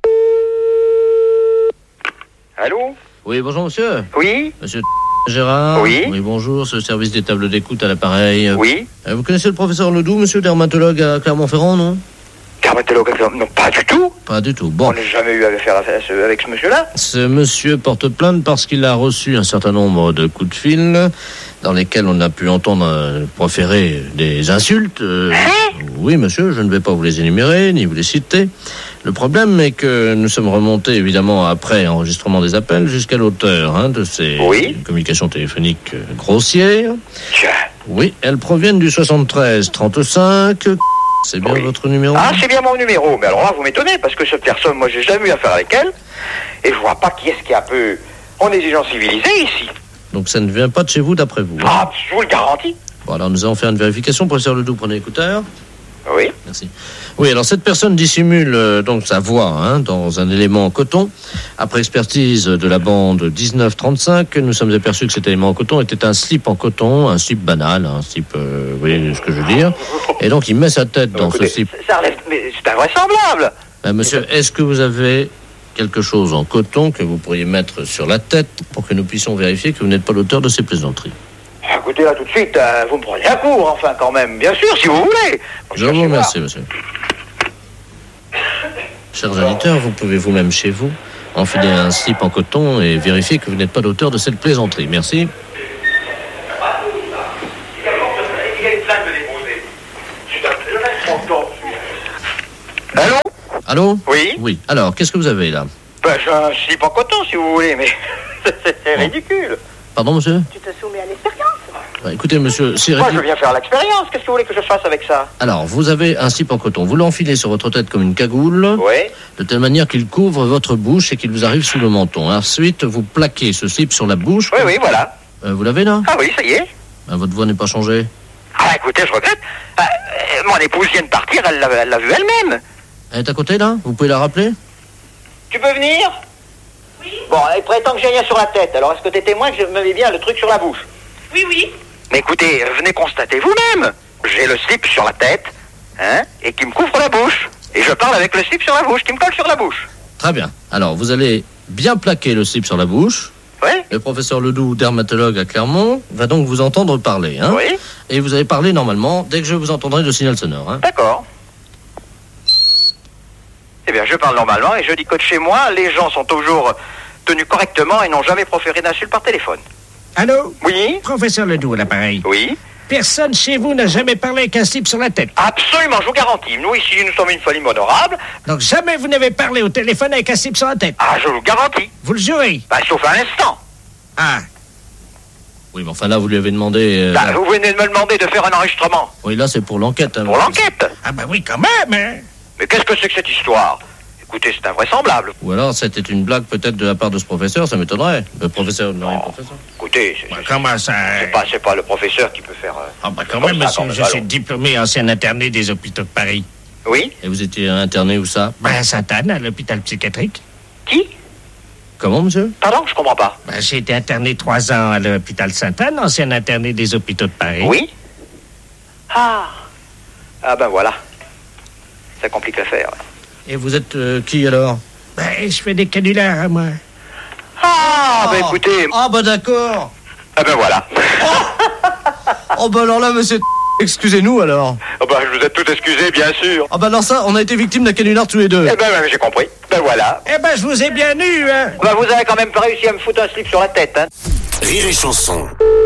Speaker 15: Allô?
Speaker 16: Oui, bonjour monsieur.
Speaker 15: Oui?
Speaker 16: Monsieur Gérard.
Speaker 15: Oui.
Speaker 16: Oui, bonjour, ce service des tables d'écoute à l'appareil.
Speaker 15: Oui.
Speaker 16: Euh, vous connaissez le professeur Ledoux, monsieur dermatologue à Clermont-Ferrand, non?
Speaker 15: Dermatologue à Clermont? Non, pas du tout.
Speaker 16: Pas du tout, bon.
Speaker 15: On n'a jamais eu affaire à ce, avec ce monsieur-là.
Speaker 16: Ce monsieur porte plainte parce qu'il a reçu un certain nombre de coups de fil dans lesquels on a pu entendre euh, proférer des insultes. Euh,
Speaker 15: hein?
Speaker 16: Oui, monsieur, je ne vais pas vous les énumérer, ni vous les citer. Le problème est que nous sommes remontés, évidemment, après enregistrement des appels, jusqu'à l'auteur hein, de ces
Speaker 15: oui.
Speaker 16: communications téléphoniques euh, grossières.
Speaker 15: Tiens.
Speaker 16: Oui, elles proviennent du soixante-treize trente-cinq. C'est bien oui. votre numéro?
Speaker 15: Ah, c'est bien mon numéro. Mais alors là, vous m'étonnez, parce que cette personne, moi, j'ai jamais eu affaire avec elle. Et je vois pas qui est-ce qui est un peu... On est des gens civilisés, ici.
Speaker 16: Donc ça ne vient pas de chez vous, d'après vous?
Speaker 15: Ah, je vous le garantis.
Speaker 16: Bon, alors nous allons faire une vérification. Professeur Ledoux, prenez l'écouteur.
Speaker 15: Oui.
Speaker 16: Merci. Oui, alors cette personne dissimule euh, donc sa voix hein, dans un élément en coton. Après expertise de la bande dix-neuf trente-cinq, nous sommes aperçus que cet élément en coton était un slip en coton, un slip banal, un slip, euh, vous voyez ce que je veux dire. Et donc il met sa tête dans
Speaker 15: écoutez,
Speaker 16: ce slip.
Speaker 15: Ça relève, mais c'est invraisemblable.
Speaker 16: Ben, monsieur, est-ce que vous avez quelque chose en coton que vous pourriez mettre sur la tête pour que nous puissions vérifier que vous n'êtes pas l'auteur de ces plaisanteries?
Speaker 15: Écoutez, là, tout de suite, euh, vous me prenez à court, enfin, quand même. Bien sûr, si vous voulez.
Speaker 16: Je vous remercie, monsieur. Chers auditeurs, vous pouvez vous-même chez vous enfiler un slip en coton et vérifier que vous n'êtes pas l'auteur de cette plaisanterie. Merci.
Speaker 15: Allô?
Speaker 16: Allô?
Speaker 15: Oui.
Speaker 16: Oui. Alors, qu'est-ce que vous avez là?
Speaker 15: Ben, j'ai un slip en coton, si vous voulez, mais c'est, c'est ridicule.
Speaker 16: Pardon, monsieur?
Speaker 15: Tu te soumets à l'expérience.
Speaker 16: Bah, écoutez, monsieur, c'est
Speaker 15: Moi,
Speaker 16: ridicule.
Speaker 15: je viens faire l'expérience. Qu'est-ce que vous voulez que je fasse avec ça?
Speaker 16: Alors, vous avez un slip en coton. Vous l'enfilez sur votre tête comme une cagoule.
Speaker 15: Oui.
Speaker 16: De telle manière qu'il couvre votre bouche et qu'il vous arrive sous le menton. Ensuite, vous plaquez ce slip sur la bouche.
Speaker 15: Oui, oui, voilà.
Speaker 16: Euh, vous l'avez là?
Speaker 15: Ah oui, ça y est.
Speaker 16: Ben, votre voix n'est pas changée.
Speaker 15: Ah, écoutez, je regrette. Ah, euh, mon épouse vient de partir, elle l'a, elle l'a vu elle-même.
Speaker 16: Elle est à côté là? Vous pouvez la rappeler?
Speaker 15: Tu peux venir? Oui. Bon, elle prétend que j'ai rien sur la tête. Alors, est-ce que t'es témoin que je me mets bien le truc sur la bouche?
Speaker 14: Oui, oui.
Speaker 15: Mais écoutez, venez constater vous-même. J'ai le slip sur la tête, hein, et qui me couvre la bouche. Et je parle avec le slip sur la bouche, qui me colle sur la bouche.
Speaker 16: Très bien. Alors, vous allez bien plaquer le slip sur la bouche.
Speaker 15: Oui.
Speaker 16: Le professeur Ledoux, dermatologue à Clermont, va donc vous entendre parler. Hein.
Speaker 15: Oui.
Speaker 16: Et vous allez parler normalement dès que je vous entendrai le signal sonore. Hein.
Speaker 15: D'accord. Eh bien, je parle normalement et je dis que de chez moi, les gens sont toujours tenus correctement et n'ont jamais proféré d'insultes par téléphone.
Speaker 2: Allô?
Speaker 15: Oui.
Speaker 2: Professeur Ledoux, à l'appareil.
Speaker 15: Oui.
Speaker 2: Personne chez vous n'a jamais parlé avec un slip sur la tête.
Speaker 15: Absolument, je vous garantis. Nous, ici, nous sommes une famille honorable.
Speaker 2: Donc jamais vous n'avez parlé au téléphone avec un slip sur la tête.
Speaker 15: Ah, je vous garantis.
Speaker 2: Vous le jurez?
Speaker 15: Bah, sauf un instant.
Speaker 2: Ah.
Speaker 16: Oui, mais enfin là, vous lui avez demandé... Euh,
Speaker 15: bah, vous venez de me demander de faire un enregistrement.
Speaker 16: Oui, là, c'est pour l'enquête. Hein,
Speaker 15: pour l'enquête?
Speaker 2: Ah bah oui, quand même, hein.
Speaker 15: Mais qu'est-ce que c'est que cette histoire? Écoutez, c'est invraisemblable.
Speaker 16: Ou alors, c'était une blague peut-être de la part de ce professeur, ça m'étonnerait. Le professeur, non,
Speaker 15: oh,
Speaker 16: professeur.
Speaker 15: Écoutez, c'est,
Speaker 2: bah,
Speaker 15: c'est,
Speaker 2: comment ça?
Speaker 15: C'est pas, c'est pas le professeur qui peut faire... Euh,
Speaker 2: ah bah quand même, monsieur, je suis diplômé ancien interné des hôpitaux de Paris.
Speaker 15: Oui.
Speaker 16: Et vous étiez interné où ça?
Speaker 2: Bah à Sainte-Anne, à l'hôpital psychiatrique.
Speaker 15: Qui?
Speaker 16: Comment, monsieur?
Speaker 15: Pardon, je comprends pas.
Speaker 2: Bah j'ai été interné trois ans à l'hôpital Sainte-Anne, ancien interné des hôpitaux de Paris.
Speaker 15: Oui. Ah. Ah ben voilà. Ça complique l'affaire.
Speaker 16: Et vous êtes euh, qui alors?
Speaker 2: Ben, je fais des canulars, moi.
Speaker 15: Ah, oh. ben écoutez...
Speaker 16: Ah, ben d'accord.
Speaker 15: Ah ben voilà.
Speaker 16: Oh, oh ben alors là, monsieur... Excusez-nous alors.
Speaker 15: Oh ben je vous ai tout excusé, bien sûr.
Speaker 16: Ah ben alors ça, on a été victime d'un canular tous les deux.
Speaker 15: Eh ben, ben j'ai compris. Ben voilà.
Speaker 2: Eh ben je vous ai bien eu, hein.
Speaker 15: Ben vous avez quand même pas réussi à me foutre un slip sur la tête, hein.
Speaker 8: Rire et chanson.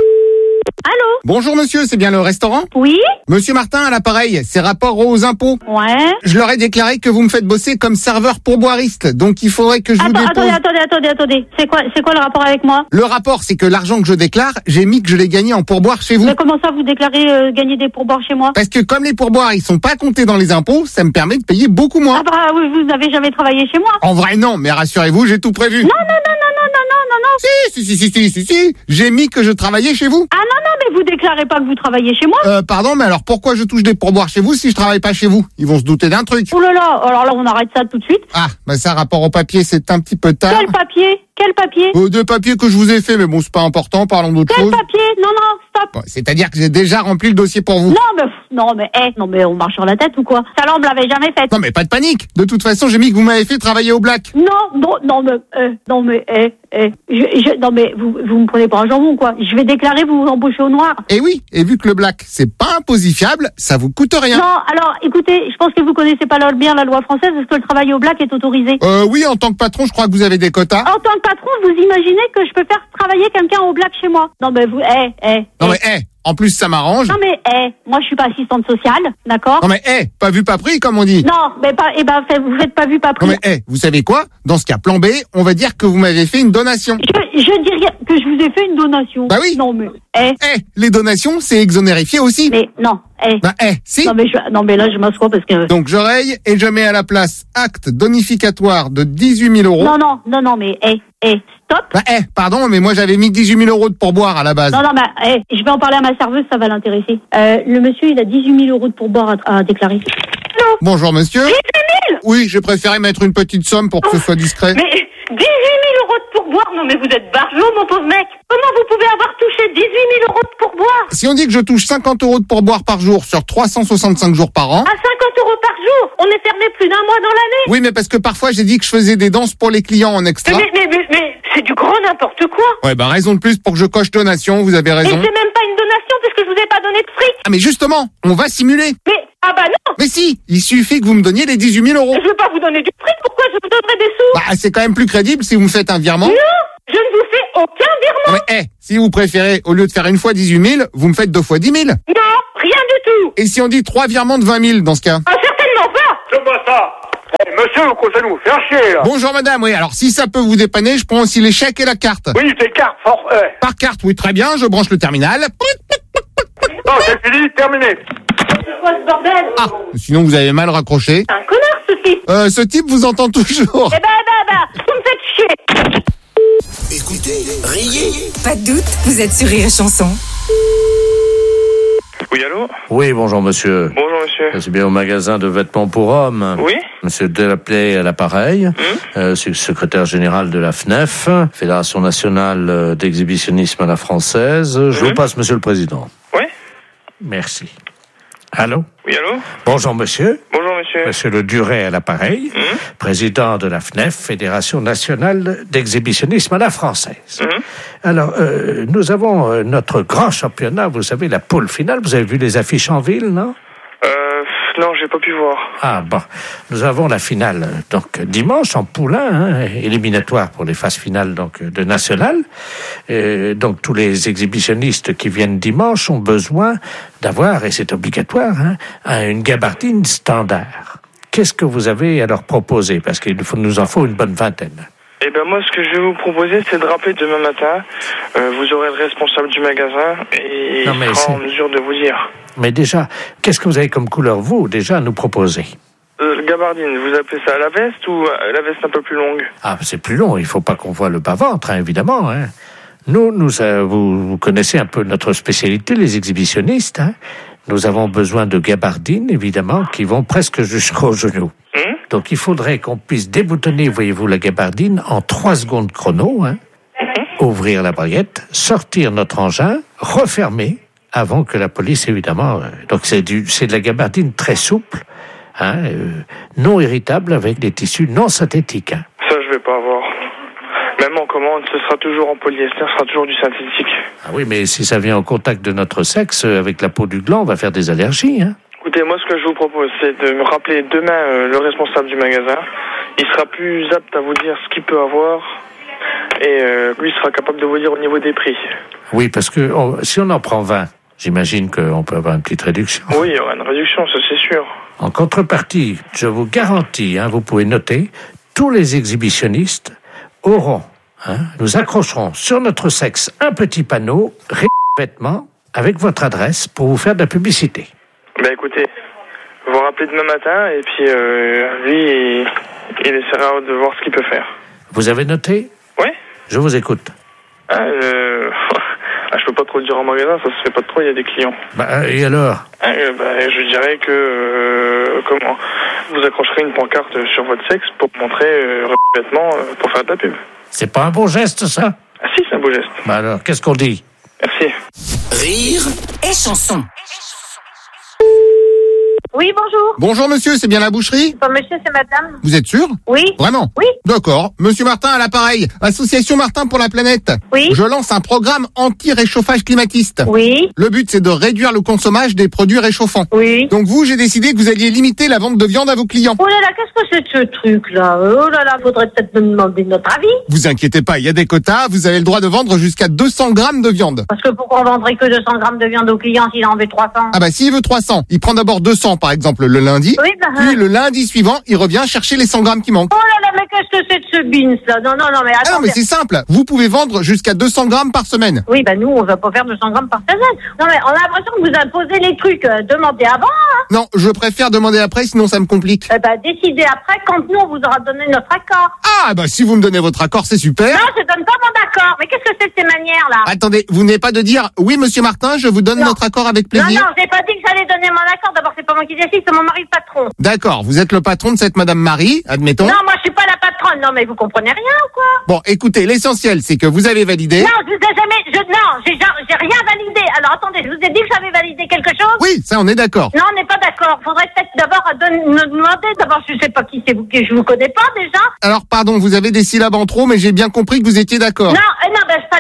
Speaker 14: Allô?
Speaker 4: Bonjour monsieur, c'est bien le restaurant?
Speaker 14: Oui.
Speaker 4: Monsieur Martin à l'appareil, c'est rapport aux impôts.
Speaker 14: Ouais.
Speaker 4: Je leur ai déclaré que vous me faites bosser comme serveur pourboiriste, donc il faudrait que je
Speaker 14: Attends,
Speaker 4: vous dépose...
Speaker 14: Attendez, attendez, attendez, attendez. C'est quoi, c'est quoi le rapport avec moi?
Speaker 4: Le rapport, c'est que l'argent que je déclare, j'ai mis que je l'ai gagné en pourboire chez vous.
Speaker 14: Mais comment ça, vous déclarez euh, gagner des pourboires chez moi?
Speaker 4: Parce que comme les pourboires, ils sont pas comptés dans les impôts, ça me permet de payer beaucoup moins.
Speaker 14: Ah bah oui, vous n'avez jamais travaillé chez moi.
Speaker 4: En vrai, non, mais rassurez-vous, j'ai tout prévu.
Speaker 14: Non, non, non, non, non, non, non, non, non.
Speaker 4: Si, si, si, si, si, si, si, j'ai mis que je travaillais chez vous.
Speaker 14: Ah non, non, mais vous déclarez pas que vous travaillez chez moi.
Speaker 4: Euh, pardon, mais alors pourquoi je touche des pourboires chez vous si je travaille pas chez vous? Ils vont se douter d'un truc.
Speaker 14: Oh là là, alors là, on arrête ça tout de suite.
Speaker 4: Ah, bah ça, rapport au papier, c'est un petit peu tard.
Speaker 14: Quel papier? Quel papier?
Speaker 4: Euh, deux papiers que je vous ai fait, mais bon, c'est pas important, parlons d'autre
Speaker 14: Quel
Speaker 4: chose.
Speaker 14: papier? Non, non, stop.
Speaker 4: Bon, c'est-à-dire que j'ai déjà rempli le dossier pour vous.
Speaker 14: Non, mais, non, mais, eh, non, mais on marche sur la tête ou quoi? Ça, là, on me l'avait jamais fait.
Speaker 4: Non, mais pas de panique. De toute façon, j'ai mis que vous m'avez fait travailler au black.
Speaker 14: Non, non, non, mais, eh, non, mais, eh, eh, je, je, non, mais, vous, vous me prenez pour un jambon, quoi. Je vais déclarer, vous vous embauchez au noir.
Speaker 4: Et oui, et vu que le black, c'est pas imposifiable, ça vous coûte rien.
Speaker 14: Non, alors, écoutez, je pense que vous connaissez pas bien la loi française, parce que le travail au black est autorisé.
Speaker 4: Euh, oui, en tant que patron, je crois que vous avez des quotas.
Speaker 14: En tant que patron, vous imaginez que je peux faire travailler quelqu'un au black chez moi? Non, mais vous, eh, eh.
Speaker 4: Non, mais, eh, en plus, ça m'arrange.
Speaker 14: Non, mais, eh, moi, je suis pas assistante sociale, d'accord?
Speaker 4: Non, mais, eh, pas vu, pas pris, comme on dit.
Speaker 14: Non, mais pas, eh ben, fait, vous faites pas vu, pas pris.
Speaker 4: Non, mais, eh, vous savez quoi? Dans ce cas, plan B, on va dire que vous m'avez fait une donation.
Speaker 14: Je, je dis rien, que je vous ai fait une donation.
Speaker 4: Bah oui.
Speaker 14: Non, mais, eh.
Speaker 4: Eh, les donations, c'est exonérifié aussi.
Speaker 14: Mais, non, eh.
Speaker 4: Bah, eh, si.
Speaker 14: Non, mais je, non, mais là, je m'assois parce que...
Speaker 4: Donc, je raye et je mets à la place acte donificatoire de dix-huit mille euros.
Speaker 14: Non, non, non, non, mais, eh, eh, stop.
Speaker 4: Bah, eh, pardon, mais moi, j'avais mis dix-huit mille euros de pourboire à la base.
Speaker 14: Non, non, mais, eh, je vais en parler à ma serveuse, ça va l'intéresser. Euh, le monsieur, il a dix-huit mille euros de pourboire à, à déclarer. Allô?
Speaker 4: Bonjour, monsieur.
Speaker 14: dix-huit mille?
Speaker 4: Oui, j'ai préféré mettre une petite somme pour que
Speaker 14: oh,
Speaker 4: ce soit discret.
Speaker 14: Mais, dix-huit mille euros de pourboire? Non, mais vous êtes barjot, mon pauvre mec. Comment vous pouvez avoir touché dix-huit mille euros de pourboire?
Speaker 4: Si on dit que je touche cinquante euros de pourboire par jour sur trois cent soixante-cinq jours par an.
Speaker 14: À cinquante euros par jour? On est fermé plus d'un mois dans l'année.
Speaker 4: Oui, mais parce que parfois j'ai dit que je faisais des danses pour les clients en extra.
Speaker 14: Mais, mais, mais, mais, c'est du grand n'importe quoi.
Speaker 4: Ouais, bah, raison de plus pour que je coche donation, vous avez raison.
Speaker 14: Et c'est même pas une donation parce que je vous ai pas donné de fric.
Speaker 4: Ah, mais justement, on va simuler.
Speaker 14: Mais, ah bah non.
Speaker 4: Mais si, il suffit que vous me donniez les dix-huit mille euros.
Speaker 14: Je veux pas vous donner du fric, pourquoi je vous donnerais des sous?
Speaker 4: Bah, c'est quand même plus crédible si vous me faites un virement.
Speaker 14: Non, je ne vous fais aucun virement.
Speaker 4: Non, mais, eh, si vous préférez, au lieu de faire une fois dix-huit mille, vous me faites deux fois dix mille.
Speaker 14: Non, rien du tout.
Speaker 4: Et si on dit trois virements de vingt mille dans ce cas?
Speaker 14: Ah, certainement pas.
Speaker 15: C'est moi ça. Eh,
Speaker 17: monsieur, vous commencez à nous faire chier, là.
Speaker 4: Bonjour madame, oui, alors si ça peut vous dépanner, je prends aussi les chèques et la carte.
Speaker 17: Oui, des cartes, fort, ouais.
Speaker 4: Par carte, oui, très bien, je branche le terminal.
Speaker 17: Non, c'est fini, terminé.
Speaker 14: C'est quoi ce bordel?
Speaker 4: Ah, sinon vous avez mal raccroché.
Speaker 14: C'est un connard, ce type.
Speaker 4: Euh, ce type vous entend toujours.
Speaker 14: Eh ben, bah, bah, vous me faites chier.
Speaker 8: Écoutez, riez.
Speaker 3: Pas de doute, vous êtes sur Rire et Chanson.
Speaker 18: Oui, allô?
Speaker 16: Oui, bonjour monsieur.
Speaker 18: Bonjour, monsieur.
Speaker 16: C'est bien au magasin de vêtements pour hommes.
Speaker 18: Oui.
Speaker 16: Monsieur Delaplay à l'appareil.
Speaker 18: Hum.
Speaker 16: Euh, c'est le secrétaire général de la F N E F, Fédération nationale d'exhibitionnisme à la française. Je
Speaker 18: Hum.
Speaker 16: vous passe monsieur le président.
Speaker 18: Oui.
Speaker 16: Merci. Allô?
Speaker 18: Oui, allô?
Speaker 16: Bonjour monsieur.
Speaker 18: Bonjour, monsieur.
Speaker 16: Monsieur Le Duret à l'appareil,
Speaker 18: Hum.
Speaker 16: président de la F N E F, Fédération nationale d'exhibitionnisme à la française.
Speaker 18: Hum.
Speaker 16: Alors, euh, nous avons euh, notre grand championnat, vous savez, la poule finale. Vous avez vu les affiches en ville, non?
Speaker 18: Euh, non, j'ai pas pu voir.
Speaker 16: Ah bon, nous avons la finale euh, donc dimanche en poule un, hein, éliminatoire pour les phases finales donc euh, de national. Et donc tous les exhibitionnistes qui viennent dimanche ont besoin d'avoir, et c'est obligatoire, hein, une gabardine standard. Qu'est-ce que vous avez à leur proposer? Parce qu'il faut, nous en faut une bonne vingtaine.
Speaker 18: Eh ben moi, ce que je vais vous proposer, c'est de rappeler demain matin. Euh, vous aurez le responsable du magasin et
Speaker 16: Non,
Speaker 18: il
Speaker 16: mais
Speaker 18: sera
Speaker 16: c'est-
Speaker 18: en mesure de vous dire.
Speaker 16: Mais déjà, qu'est-ce que vous avez comme couleur, vous, déjà, à nous proposer?
Speaker 18: Euh, le gabardine, vous appelez ça la veste ou euh, la veste un peu plus longue?
Speaker 16: Ah, c'est plus long, il faut pas qu'on voit le bas-ventre, hein, évidemment. Hein. Nous, nous euh, vous, vous connaissez un peu notre spécialité, les exhibitionnistes. Hein. Nous avons besoin de gabardines, évidemment, qui vont presque jusqu'aux genoux.
Speaker 18: Hum?
Speaker 16: Donc, il faudrait qu'on puisse déboutonner, voyez-vous, la gabardine en trois secondes chrono, hein, ouvrir la baguette, sortir notre engin, refermer, avant que la police, évidemment... euh, donc, c'est du, c'est de la gabardine très souple, hein, euh, non irritable, avec des tissus non synthétiques. Hein.
Speaker 18: Ça, je vais pas avoir. Même en commande, ce sera toujours en polyester, ce sera toujours du synthétique.
Speaker 16: Ah oui, mais si ça vient en contact de notre sexe, euh, avec la peau du gland, on va faire des allergies, hein.
Speaker 18: Écoutez, moi, ce que je vous propose, c'est de me rappeler demain euh, le responsable du magasin. Il sera plus apte à vous dire ce qu'il peut avoir. Et euh, lui sera capable de vous dire au niveau des prix.
Speaker 16: Oui, parce que on- si on en prend vingt, j'imagine qu'on peut avoir une petite réduction.
Speaker 18: Oui, il y aura une réduction, ça c'est sûr.
Speaker 16: En contrepartie, je vous garantis, hein, vous pouvez noter, tous les exhibitionnistes auront, hein, nous accrocherons sur notre sexe un petit panneau, ré- vêtements, avec votre adresse pour vous faire de la publicité.
Speaker 18: Ben écoutez, vous rappelez demain matin et puis euh, lui, il, il essaiera de voir ce qu'il peut faire.
Speaker 16: Vous avez noté?
Speaker 18: Oui.
Speaker 16: Je vous écoute.
Speaker 18: Ah, euh, ah, je peux pas trop le dire en magasin, ça se fait pas trop, il y a des clients.
Speaker 16: Bah, et alors?
Speaker 18: Ah, euh, bah, je dirais que, euh, comment, vous accrocherez une pancarte sur votre sexe pour montrer euh, vêtements euh, pour faire de la pub.
Speaker 16: C'est pas un bon geste, ça?
Speaker 18: Ah si, c'est un beau geste.
Speaker 16: Bah alors, qu'est-ce qu'on dit?
Speaker 18: Merci.
Speaker 8: Rire
Speaker 3: et chanson.
Speaker 14: Oui, bonjour.
Speaker 4: Bonjour monsieur, c'est bien la boucherie?
Speaker 14: Pas monsieur, c'est madame.
Speaker 4: Vous êtes sûr?
Speaker 14: Oui.
Speaker 4: Vraiment?
Speaker 14: Oui.
Speaker 4: D'accord. Monsieur Martin à l'appareil. Association Martin pour la planète.
Speaker 14: Oui.
Speaker 4: Je lance un programme anti-réchauffage climatiste.
Speaker 14: Oui.
Speaker 4: Le but, c'est de réduire le consommage des produits réchauffants.
Speaker 14: Oui.
Speaker 4: Donc vous, j'ai décidé que vous alliez limiter la vente de viande à vos clients.
Speaker 14: Oh là là, qu'est-ce que c'est que ce truc-là? Oh là là, faudrait peut-être me demander notre avis.
Speaker 4: Vous inquiétez pas, il y a des quotas. Vous avez le droit de vendre jusqu'à deux cents grammes de viande.
Speaker 14: Parce que pourquoi on vendrait que deux cents grammes de viande au client s'il en veut trois cents?
Speaker 4: Ah bah s'il veut trois cents, il prend d'abord deux cents par exemple le lundi.
Speaker 14: Oui, bah,
Speaker 4: Puis le lundi suivant, il revient chercher les cent grammes qui manquent.
Speaker 14: Oh là là, mais qu'est-ce que c'est de ce beans là? Non, non, non, mais
Speaker 4: Ah non,
Speaker 14: attendez.
Speaker 4: mais c'est simple. Vous pouvez vendre jusqu'à deux cents grammes par semaine.
Speaker 14: Oui, bah nous, on va pas faire deux cents grammes par semaine. Non, mais on a l'impression que vous imposez les trucs. Euh, demandez avant, hein.
Speaker 4: Non, je préfère demander après, sinon ça me complique.
Speaker 14: Eh ben, décidez après quand nous, on vous aura donné notre accord.
Speaker 4: Ah bah si vous me donnez votre accord, c'est super.
Speaker 14: Non, je donne pas mon accord. Mais qu'est-ce que c'est de ces manières-là?
Speaker 4: Attendez, vous n'avez pas de dire oui, monsieur Martin, je vous donne
Speaker 14: Non.
Speaker 4: notre accord avec
Speaker 14: Non,
Speaker 4: plaisir.
Speaker 14: non, j'ai pas dit que j'allais donner mon accord. D'abord, c'est pas moi qui décide, c'est mon mari le patron.
Speaker 4: D'accord, vous êtes le patron de cette madame Marie, admettons.
Speaker 14: Non, moi, je suis pas la patronne. Non, mais vous comprenez rien ou quoi?
Speaker 4: Bon, écoutez, l'essentiel, c'est que vous avez validé.
Speaker 14: Non, je vous ai jamais, je, non, j'ai, j'ai rien validé. Alors, attendez, je vous ai dit que j'avais validé quelque chose?
Speaker 4: Oui, ça, on est d'accord.
Speaker 14: Non, on n'est pas d'accord. Faudrait peut-être d'abord donner- me demander. D'abord, je sais pas qui c'est vous, que je vous connais pas déjà.
Speaker 4: Alors, pardon, vous avez des syllabes en trop, mais j'ai bien compris que vous étiez d'accord.
Speaker 14: Non, euh, non, ben, je suis pas d'accord.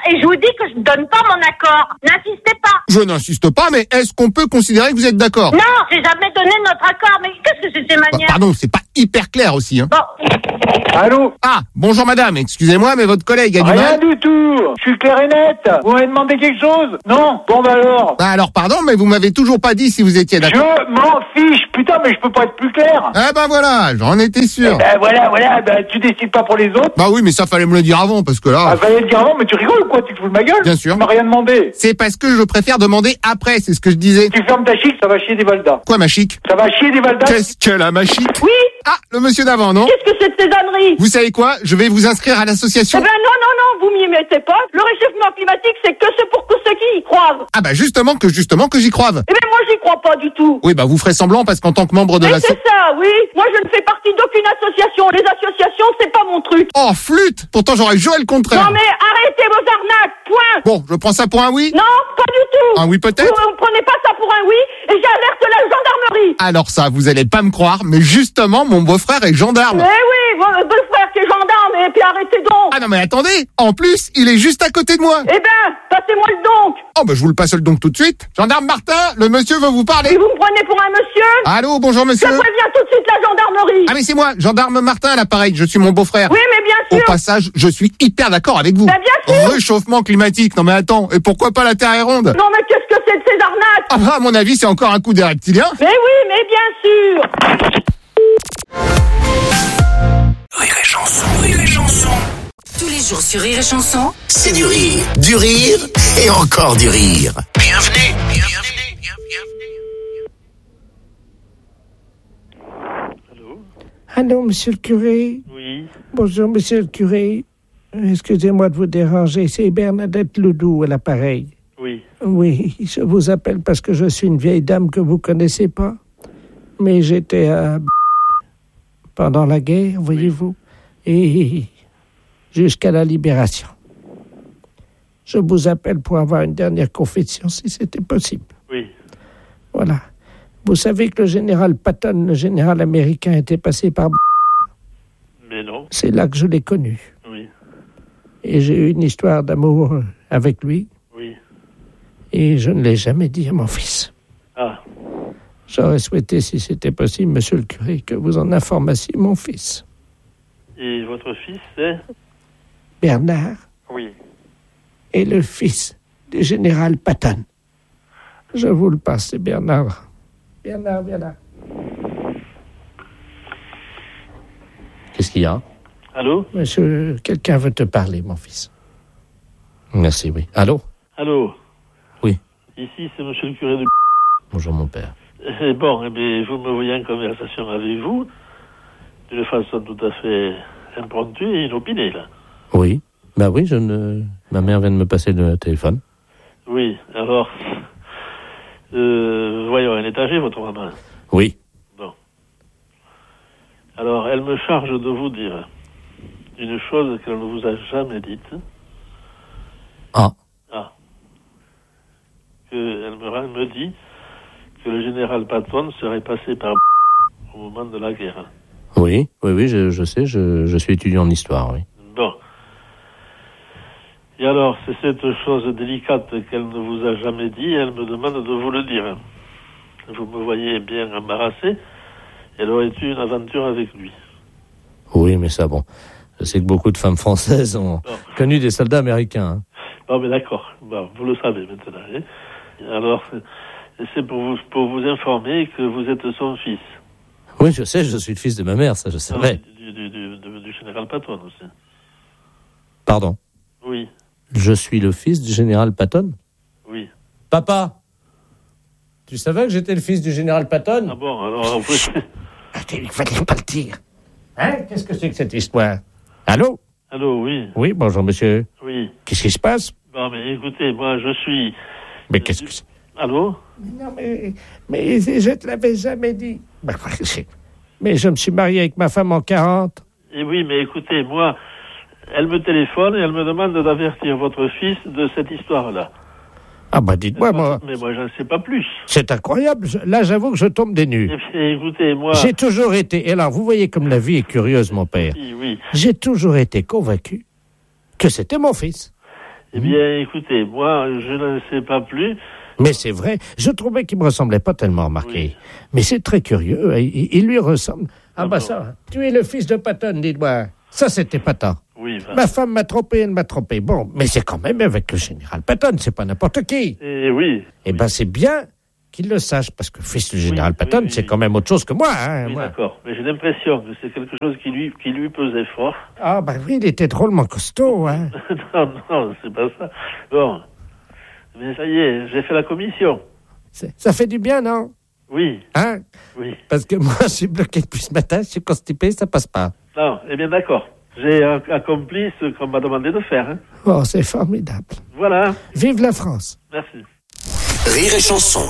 Speaker 14: et je vous dis que je donne pas mon accord. N'insistez pas.
Speaker 4: Je n'insiste pas, mais est-ce qu'on peut considérer que vous êtes d'accord?
Speaker 14: Non, j'ai jamais donné notre accord. Mais qu'est-ce que c'est ces
Speaker 4: Bah,
Speaker 14: manières?
Speaker 4: pardon, c'est pas hyper clair aussi, hein.
Speaker 14: Bon.
Speaker 9: Allô?
Speaker 4: Ah, bonjour madame, excusez-moi, mais votre collègue a du
Speaker 9: Rien
Speaker 4: mal.
Speaker 9: du tout. Je suis clair et net. Vous m'avez demandé quelque chose? Non? Bon bah alors.
Speaker 4: Bah alors pardon, mais vous m'avez toujours pas dit si vous étiez d'accord.
Speaker 9: Je m'en fiche. Putain, mais je peux pas être plus clair.
Speaker 4: Ah bah voilà, j'en étais sûr.
Speaker 9: Eh ben voilà, voilà, ben tu décides pas pour les autres.
Speaker 4: Bah oui, mais ça fallait me le dire avant, parce que là...
Speaker 9: Ah, fallait le dire avant, mais tu rigoles ou quoi? Tu te fous de ma gueule?
Speaker 4: Bien sûr.
Speaker 9: Tu m'as rien demandé.
Speaker 4: C'est parce que je préfère demander après, c'est ce que je disais.
Speaker 9: Tu fermes ta chic, ça va chier des valdas.
Speaker 4: Quoi ma chic?
Speaker 9: Ça va chier des valdas.
Speaker 4: Qu'est-ce qu'elle a ma chic?
Speaker 14: Oui.
Speaker 4: Ah, le monsieur d'avant, non?
Speaker 14: Qu'est-ce que c'est de ces âneries?
Speaker 4: Vous savez quoi? Je vais vous inscrire à l'association.
Speaker 14: Eh ben non, non, non, vous m'y mettez pas. Le réchauffement climatique, c'est que c'est pour que ceux qui y croient.
Speaker 4: Ah bah justement que justement que j'y croive.
Speaker 14: Eh ben moi, j'y crois pas du tout.
Speaker 4: Oui, bah vous ferez semblant parce qu'en tant que membre de
Speaker 14: Mais
Speaker 4: l'asso...
Speaker 14: c'est ça, oui. Moi, je ne fais partie d'aucune association. Les associations, c'est pas mon truc.
Speaker 4: Oh, flûte! Pourtant j'aurais juré le contraire.
Speaker 14: Non mais arrêtez vos arnaques, point.
Speaker 4: Bon, je prends ça pour un oui?
Speaker 14: Non, pas du tout.
Speaker 4: Un oui peut-être?
Speaker 14: Vous ne prenez pas ça pour un oui et j'alerte la gendarmerie.
Speaker 4: Alors ça, vous allez pas me croire, mais justement, mon beau-frère est gendarme.
Speaker 14: Mais oui, votre beau-frère qui est gendarme, et puis arrêtez donc.
Speaker 4: Ah non mais attendez, en plus, il est juste à côté de moi.
Speaker 14: Eh ben, passez-moi le donc.
Speaker 4: Oh bah je vous le passe le donc tout de suite. Gendarme Martin, le monsieur veut vous parler.
Speaker 14: Et vous me prenez pour un monsieur?
Speaker 4: Allô, bonjour monsieur.
Speaker 14: Je préviens tout de suite la gendarmerie.
Speaker 4: Ah mais c'est moi, gendarme Martin à l'appareil, je suis mon beau-frère.
Speaker 14: Oui, mais bien
Speaker 4: Au
Speaker 14: sûr.
Speaker 4: passage, je suis hyper d'accord avec vous.
Speaker 14: Bah, bien sûr.
Speaker 4: Réchauffement climatique, non mais attends, et pourquoi pas la Terre est ronde?
Speaker 14: Non mais qu'est-ce que c'est de ces arnaques?
Speaker 4: Ah bah à mon avis, c'est encore un coup des reptiliens.
Speaker 14: Mais oui, mais bien sûr.
Speaker 8: Rire et chanson, rire et chanson.
Speaker 3: Tous les jours sur Rire et Chanson,
Speaker 8: C'est du rire, du rire et encore du rire. Bienvenue, bienvenue, bienvenue.
Speaker 2: Allô, monsieur le curé?
Speaker 13: Oui.
Speaker 2: Bonjour, monsieur le curé. Excusez-moi de vous déranger, c'est Bernadette Ledoux à l'appareil.
Speaker 13: Oui.
Speaker 2: Oui, je vous appelle parce que je suis une vieille dame que vous connaissez pas. Mais j'étais à... pendant la guerre, voyez-vous, et jusqu'à la libération. Je vous appelle pour avoir une dernière confession, si c'était possible.
Speaker 13: Oui.
Speaker 2: Voilà. Vous savez que le général Patton, le général américain, était passé par...
Speaker 13: Mais non.
Speaker 2: C'est là que je l'ai connu.
Speaker 13: Oui.
Speaker 2: Et j'ai eu une histoire d'amour avec lui.
Speaker 13: Oui.
Speaker 2: Et je ne l'ai jamais dit à mon fils.
Speaker 13: Ah.
Speaker 2: J'aurais souhaité, si c'était possible, monsieur le curé, que vous en informassiez mon fils.
Speaker 13: Et votre fils, c'est?
Speaker 2: Bernard
Speaker 13: Oui.
Speaker 2: est le fils du général Patton. Je vous le passe, c'est Bernard. Bernard, Bernard.
Speaker 16: Qu'est-ce qu'il y a?
Speaker 13: Allô?
Speaker 2: Monsieur, quelqu'un veut te parler, mon fils.
Speaker 16: Merci, oui. Allô?
Speaker 13: Allô?
Speaker 16: Oui.
Speaker 13: Ici, c'est monsieur le curé de...
Speaker 16: Bonjour, mon père.
Speaker 13: Eh bon, eh bien, vous me voyez en conversation avec vous, d'une façon tout à fait impromptue et inopinée, là.
Speaker 16: Oui. Bah oui, je ne... Ma mère vient de me passer le téléphone.
Speaker 13: Oui, alors... Euh, voyons, elle est âgée, votre maman.
Speaker 16: Oui.
Speaker 13: Bon. Alors, elle me charge de vous dire une chose qu'elle ne vous a jamais dite.
Speaker 16: Ah.
Speaker 13: Ah. Que elle me, elle me dit que le général Patton serait passé par au moment de la guerre.
Speaker 16: Oui, oui, oui, je, je sais, je, je suis étudiant en histoire, oui.
Speaker 13: Bon. Et alors, c'est cette chose délicate qu'elle ne vous a jamais dit, elle me demande de vous le dire. Vous me voyez bien embarrassé, elle aurait eu une aventure avec lui.
Speaker 16: Oui, mais ça, bon. Je sais que beaucoup de femmes françaises ont
Speaker 13: bon.
Speaker 16: connu des soldats américains. Hein.
Speaker 13: Bon, mais d'accord. Bon, vous le savez maintenant. Hein. Alors, c'est pour vous, pour vous informer que vous êtes son fils.
Speaker 16: Oui, je sais, je suis le fils de ma mère, ça je savais.
Speaker 13: Du, du, du, du, du général Patton aussi.
Speaker 16: Pardon?
Speaker 13: Oui.
Speaker 16: Je suis le fils du général Patton?
Speaker 13: Oui.
Speaker 16: Papa, tu savais que j'étais le fils du général Patton?
Speaker 13: Ah bon, alors... En fait...
Speaker 2: Il ne fallait pas le dire. Hein? Qu'est-ce que c'est que cette histoire? Allô?
Speaker 13: Allô, oui.
Speaker 2: Oui, bonjour, monsieur.
Speaker 13: Oui.
Speaker 2: Qu'est-ce qui se passe?
Speaker 13: Bon, mais écoutez, moi, je suis...
Speaker 2: Mais qu'est-ce que c'est?
Speaker 13: Allô?
Speaker 2: Non, mais, mais je te l'avais jamais dit. Mais je me suis marié avec ma femme en quarante.
Speaker 13: Et oui, mais écoutez, moi, elle me téléphone et elle me demande d'avertir votre fils de cette histoire-là.
Speaker 2: Ah bah dites-moi, moi...
Speaker 13: Mais moi, j'en sais pas plus.
Speaker 2: C'est incroyable. Là, j'avoue que je tombe des nues.
Speaker 13: Et, écoutez, moi...
Speaker 2: J'ai toujours été... Et alors, vous voyez comme la vie est curieuse, mon père.
Speaker 13: Oui, oui.
Speaker 2: J'ai toujours été convaincu que c'était mon fils.
Speaker 13: Eh bien, écoutez, moi, je ne sais pas plus.
Speaker 2: Mais c'est vrai, je trouvais qu'il me ressemblait pas tellement, remarqué. Oui. Mais c'est très curieux, il, il lui ressemble. Ah, ah bah bon. Ça, tu es le fils de Patton, dis-moi. Ça, c'était Patton.
Speaker 13: Oui, bah.
Speaker 2: Ma femme m'a trompé, elle m'a trompé. Bon, mais c'est quand même avec le général Patton, c'est pas n'importe qui.
Speaker 13: Eh oui.
Speaker 2: Eh ben, c'est bien qu'il le sache, parce que fils du général oui, Patton, oui, oui, c'est oui. quand même autre chose que moi. Hein,
Speaker 13: oui,
Speaker 2: moi.
Speaker 13: D'accord, mais j'ai l'impression que c'est quelque chose qui lui, qui lui pesait fort.
Speaker 2: Ah, bah oui, il était drôlement costaud, hein.
Speaker 13: non, non, c'est pas ça. Bon, mais ça y est, j'ai fait la commission.
Speaker 2: C'est, ça fait du bien, non?
Speaker 13: Oui.
Speaker 2: Hein?
Speaker 13: Oui.
Speaker 2: Parce que moi, je suis bloqué depuis ce matin, je suis constipé, ça passe pas.
Speaker 13: Non, eh bien d'accord. J'ai accompli ce qu'on m'a demandé de faire. Hein.
Speaker 2: Oh, c'est formidable.
Speaker 13: Voilà.
Speaker 2: Vive la France.
Speaker 13: Merci.
Speaker 8: Rire et chanson.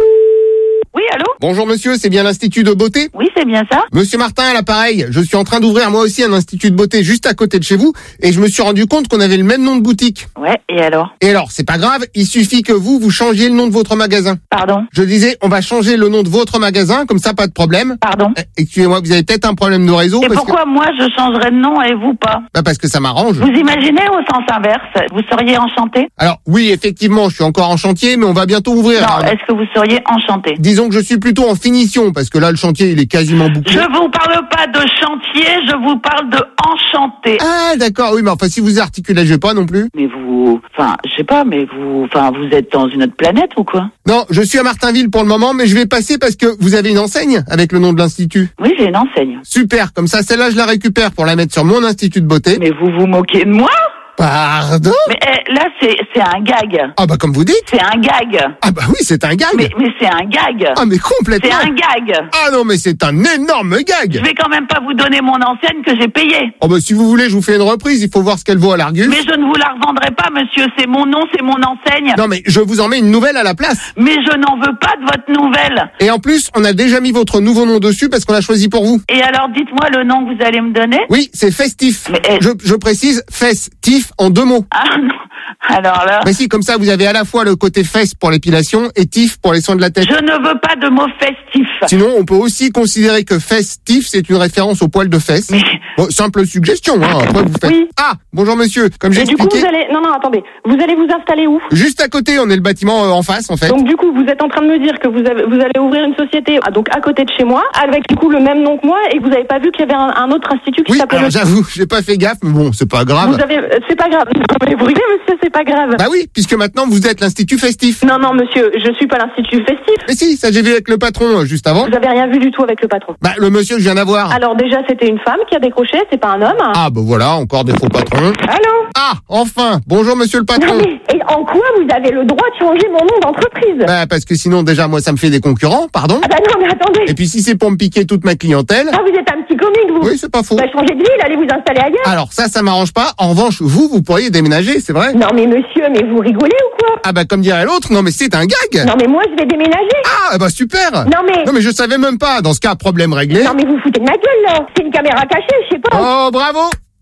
Speaker 14: Oui, allô?
Speaker 4: Bonjour monsieur, c'est bien l'Institut de beauté?
Speaker 14: Oui, c'est bien ça.
Speaker 4: Monsieur Martin à l'appareil, je suis en train d'ouvrir moi aussi un institut de beauté juste à côté de chez vous et je me suis rendu compte qu'on avait le même nom de boutique.
Speaker 14: Ouais, et alors?
Speaker 4: Et alors, c'est pas grave, il suffit que vous, vous changiez le nom de votre magasin.
Speaker 14: Pardon?
Speaker 4: Je disais, on va changer le nom de votre magasin, comme ça pas de problème.
Speaker 14: Pardon?
Speaker 4: Eh, excusez-moi, vous avez peut-être un problème de réseau.
Speaker 14: Et
Speaker 4: parce
Speaker 14: pourquoi
Speaker 4: que...
Speaker 14: moi je changerais de nom et vous pas?
Speaker 4: Bah parce que ça m'arrange.
Speaker 14: Vous imaginez au sens inverse, vous seriez enchanté?
Speaker 4: Alors oui, effectivement, je suis encore en chantier, mais on va bientôt ouvrir.
Speaker 14: Non,
Speaker 4: alors...
Speaker 14: est-ce que vous seriez enchanté?
Speaker 4: Disons que je suis plutôt en finition, parce que là, le chantier, il est quasiment bouclé.
Speaker 14: Je vous parle pas de chantier, je vous parle de enchanté.
Speaker 4: Ah, d'accord, oui, mais enfin, si vous articulez pas non plus.
Speaker 14: Mais vous, enfin, je sais pas, mais vous, enfin, vous êtes dans une autre planète ou quoi?
Speaker 4: Non, je suis à Martinville pour le moment, mais je vais passer parce que vous avez une enseigne avec le nom de l'institut.
Speaker 14: Oui, j'ai une enseigne.
Speaker 4: Super, comme ça, celle-là, je la récupère pour la mettre sur mon institut de beauté.
Speaker 14: Mais vous vous moquez de moi?
Speaker 4: Pardon?
Speaker 14: Mais eh, là, c'est c'est un gag.
Speaker 4: Ah bah comme vous dites.
Speaker 14: C'est un gag.
Speaker 4: Ah bah oui, c'est un gag.
Speaker 14: Mais, mais c'est un gag.
Speaker 4: Ah mais complètement.
Speaker 14: C'est un gag.
Speaker 4: Ah non, mais c'est un énorme gag.
Speaker 14: Je vais quand même pas vous donner mon enseigne que j'ai payée.
Speaker 4: Oh bah si vous voulez, je vous fais une reprise, il faut voir ce qu'elle vaut à l'Argus.
Speaker 14: Mais je ne vous la revendrai pas, monsieur, c'est mon nom, c'est mon enseigne.
Speaker 4: Non mais je vous en mets une nouvelle à la place.
Speaker 14: Mais je n'en veux pas de votre nouvelle.
Speaker 4: Et en plus, on a déjà mis votre nouveau nom dessus parce qu'on l'a choisi pour vous.
Speaker 14: Et alors, dites-moi le nom que vous allez me donner.
Speaker 4: Oui, c'est Festif.
Speaker 14: Mais, eh...
Speaker 4: je, je précise, Festif en deux mots.
Speaker 14: Ah non, alors là...
Speaker 4: Mais si, comme ça, vous avez à la fois le côté fesse pour l'épilation et tif pour les soins de la tête.
Speaker 14: Je ne veux pas de mot festif.
Speaker 4: Sinon, on peut aussi considérer que festif, c'est une référence au poil de fesse.
Speaker 14: Mais...
Speaker 4: Bon, simple suggestion, hein. Après, vous faites...
Speaker 1: Oui.
Speaker 4: Ah, bonjour monsieur, comme j'ai expliqué...
Speaker 1: Du coup, vous allez... Non, non, attendez. Vous allez vous installer où?
Speaker 4: Juste à côté, on est le bâtiment euh, en face, en fait.
Speaker 1: Donc, du coup, vous êtes en train de me dire que vous, avez... vous allez ouvrir une société, ah, donc à côté de chez moi, avec du coup le même nom que moi, et que vous n'avez pas vu qu'il y avait un, un autre institut qui
Speaker 4: oui,
Speaker 1: s'appelle...
Speaker 4: Oui, j'avoue, j'ai pas fait gaffe, mais bon, c'est pas grave.
Speaker 1: Vous avez... C'est pas grave. Mais vous rigolez, monsieur, c'est pas grave.
Speaker 4: Bah oui, puisque maintenant, vous êtes l'Institut Festif.
Speaker 1: Non, non, monsieur, je suis pas l'Institut Festif.
Speaker 4: Mais si, ça j'ai vu avec le patron euh, juste avant.
Speaker 1: Vous avez rien vu du tout avec le patron.
Speaker 4: Bah, le monsieur que je viens d'avoir.
Speaker 1: Alors déjà, c'était une femme qui a décroché, c'est pas un homme.
Speaker 4: Ah, bah voilà, encore des faux patrons.
Speaker 1: Allô?
Speaker 4: Ah, enfin, bonjour monsieur le patron.
Speaker 1: Non, mais, et en quoi vous avez le droit de changer mon nom d'entreprise?
Speaker 4: Bah, parce que sinon, déjà, moi, ça me fait des concurrents, pardon.
Speaker 1: Ah bah non, mais attendez.
Speaker 4: Et puis si c'est pour me piquer toute ma clientèle...
Speaker 1: Ah, vous êtes un petit comique, vous.
Speaker 4: Oui, c'est pas faux.
Speaker 1: Bah, changez de ville, allez vous installer ailleurs.
Speaker 4: Alors, ça, ça m'arrange pas. En revanche, vous, vous pourriez déménager, c'est vrai?
Speaker 1: Non, mais monsieur, mais vous rigolez ou quoi?
Speaker 4: Ah bah, comme dirait l'autre, non mais c'est un gag.
Speaker 1: Non, mais moi, je vais déménager.
Speaker 4: Ah, bah super.
Speaker 1: Non, mais...
Speaker 4: Non, mais je savais même pas. Dans ce cas, problème réglé.
Speaker 1: Non, mais vous foutez de ma gueule, là. C'est une caméra cachée, je sais pas.
Speaker 4: Oh, bravo.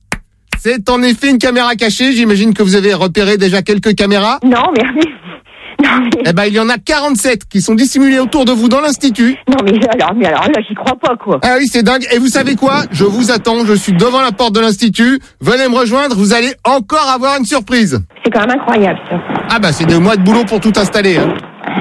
Speaker 4: C'est en effet une caméra cachée. J'imagine que vous avez repéré déjà quelques caméras.
Speaker 1: Non, mais... Non, mais...
Speaker 4: Eh ben, il y en a quarante-sept qui sont dissimulées autour de vous dans l'institut.
Speaker 1: Non, mais alors, mais alors là, j'y crois pas, quoi.
Speaker 4: Ah oui, c'est dingue. Et vous savez quoi? Je vous attends. Je suis devant la porte de l'institut. Venez me rejoindre. Vous allez encore avoir une surprise.
Speaker 1: C'est quand même incroyable, ça.
Speaker 4: Ah bah, c'est deux mois de boulot pour tout installer, hein.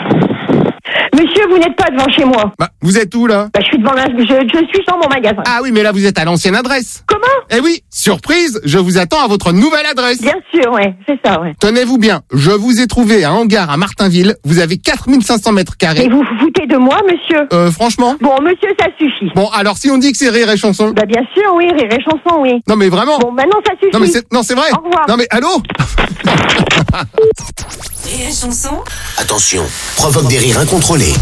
Speaker 1: Monsieur, vous n'êtes pas devant chez moi.
Speaker 4: Bah, vous êtes où, là?
Speaker 1: Bah, je suis devant la... Je, je suis dans mon magasin.
Speaker 4: Ah oui, mais là, vous êtes à l'ancienne adresse.
Speaker 1: Comment?
Speaker 4: Eh oui, surprise, je vous attends à votre nouvelle adresse.
Speaker 1: Bien sûr, ouais, c'est ça, ouais.
Speaker 4: Tenez-vous bien, je vous ai trouvé un hangar à Martinville. Vous avez quatre mille cinq cents mètres carrés.
Speaker 1: Et vous vous foutez de moi, monsieur?
Speaker 4: Euh, franchement?
Speaker 1: Bon, monsieur, ça suffit.
Speaker 4: Bon, alors si on dit que c'est Rire et Chanson?
Speaker 1: Bah, bien sûr, oui, Rire et Chanson, oui.
Speaker 4: Non, mais vraiment?
Speaker 1: Bon, maintenant, ça suffit.
Speaker 4: Non, mais c'est, non, c'est vrai.
Speaker 1: Au revoir.
Speaker 4: Non, mais allô?
Speaker 3: Rire et Chanson.
Speaker 8: Attention, provoque des rires incontrôlés.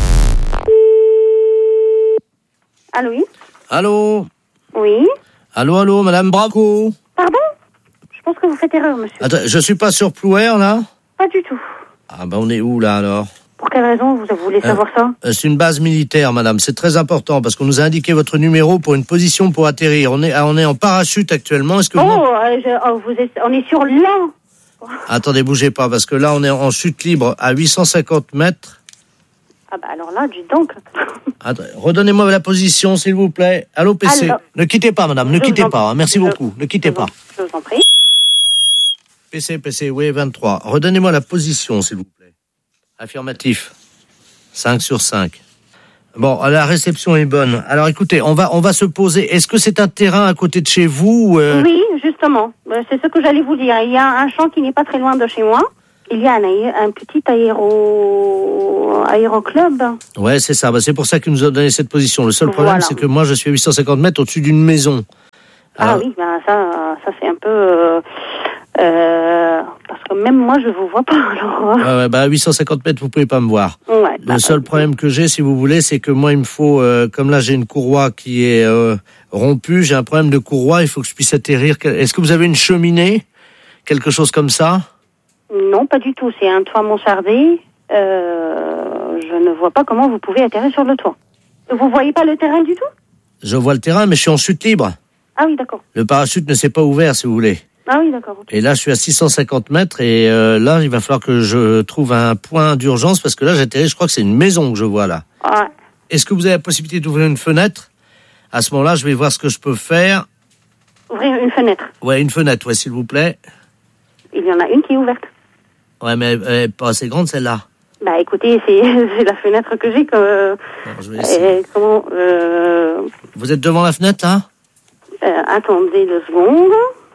Speaker 1: Allô, oui?
Speaker 16: Allô?
Speaker 1: Oui?
Speaker 16: Allô, allô, madame Braco?
Speaker 1: Pardon? Je pense que vous faites erreur, monsieur.
Speaker 16: Attends, je suis pas sur Plouer, là?
Speaker 1: Pas du tout.
Speaker 16: Ah, ben, on est où, là, alors?
Speaker 1: Pour quelle raison vous voulez savoir
Speaker 16: euh,
Speaker 1: ça?
Speaker 16: C'est une base militaire, madame. C'est très important, parce qu'on nous a indiqué votre numéro pour une position pour atterrir. On est, on est en parachute actuellement. Est-ce que
Speaker 1: oh,
Speaker 16: vous...
Speaker 1: euh, je, oh, vous êtes, on est sur l'an.
Speaker 16: Attendez, bougez pas, parce que là, on est en chute libre à huit cent cinquante mètres.
Speaker 1: Ah bah alors là, dis donc.
Speaker 16: Attends, redonnez-moi la position, s'il vous plaît. Allô, P C. Alors, ne quittez pas, madame, ne quittez pas. Hein. Merci
Speaker 1: je,
Speaker 16: beaucoup, ne quittez
Speaker 1: je
Speaker 16: pas.
Speaker 1: Je vous en prie.
Speaker 16: P C, P C, oui, vingt-trois. Redonnez-moi la position, s'il vous plaît. Affirmatif. cinq sur cinq. Bon, la réception est bonne. Alors écoutez, on va on va se poser. Est-ce que c'est un terrain à côté de chez vous euh...
Speaker 14: Oui, justement. C'est ce que j'allais vous dire. Il y a un champ qui n'est pas très loin de chez moi. Il y a un, un petit aéro aéroclub.
Speaker 16: Ouais, c'est ça. Bah, c'est pour ça qu'ils nous ont donné cette position. Le seul problème,
Speaker 14: Voilà.
Speaker 16: c'est que moi, je suis à huit cent cinquante mètres au-dessus d'une maison. Alors...
Speaker 14: Ah oui, ben ça, ça c'est un peu... Euh, euh, parce que même moi, je vous vois pas. Alors...
Speaker 16: Ouais, ouais, bah, à huit cent cinquante mètres, vous pouvez pas me voir.
Speaker 14: Ouais,
Speaker 16: le
Speaker 14: bah,
Speaker 16: seul problème que j'ai, si vous voulez, c'est que moi, il me faut... Euh, comme là, j'ai une courroie qui est euh, rompue, j'ai un problème de courroie, il faut que je puisse atterrir. Est-ce que vous avez une cheminée? Quelque chose comme ça?
Speaker 14: Non, pas du tout. C'est un toit mansardé. Euh, je ne vois pas comment vous pouvez atterrir sur le toit. Vous voyez pas le terrain du tout?
Speaker 16: Je vois le terrain, mais je suis en chute libre.
Speaker 14: Ah oui, d'accord.
Speaker 16: Le parachute ne s'est pas ouvert, si vous voulez.
Speaker 14: Ah oui, d'accord. Okay.
Speaker 16: Et là, je suis à six cent cinquante mètres et euh, là, il va falloir que je trouve un point d'urgence parce que là, j'atterris, je crois que c'est une maison que je vois là.
Speaker 14: Ouais.
Speaker 16: Est-ce que vous avez la possibilité d'ouvrir une fenêtre? À ce moment-là, je vais voir ce que je peux faire.
Speaker 14: Ouvrir une fenêtre?
Speaker 16: Ouais, une fenêtre, ouais, s'il vous plaît.
Speaker 14: Il y en a une qui est ouverte.
Speaker 16: Ouais, mais elle est pas assez grande, celle-là.
Speaker 14: Bah écoutez, c'est, c'est la fenêtre que j'ai. Que,
Speaker 16: bon, je vais essayer.
Speaker 14: Euh, comment, euh,
Speaker 16: vous êtes devant la fenêtre, là?
Speaker 14: euh, Attendez deux secondes.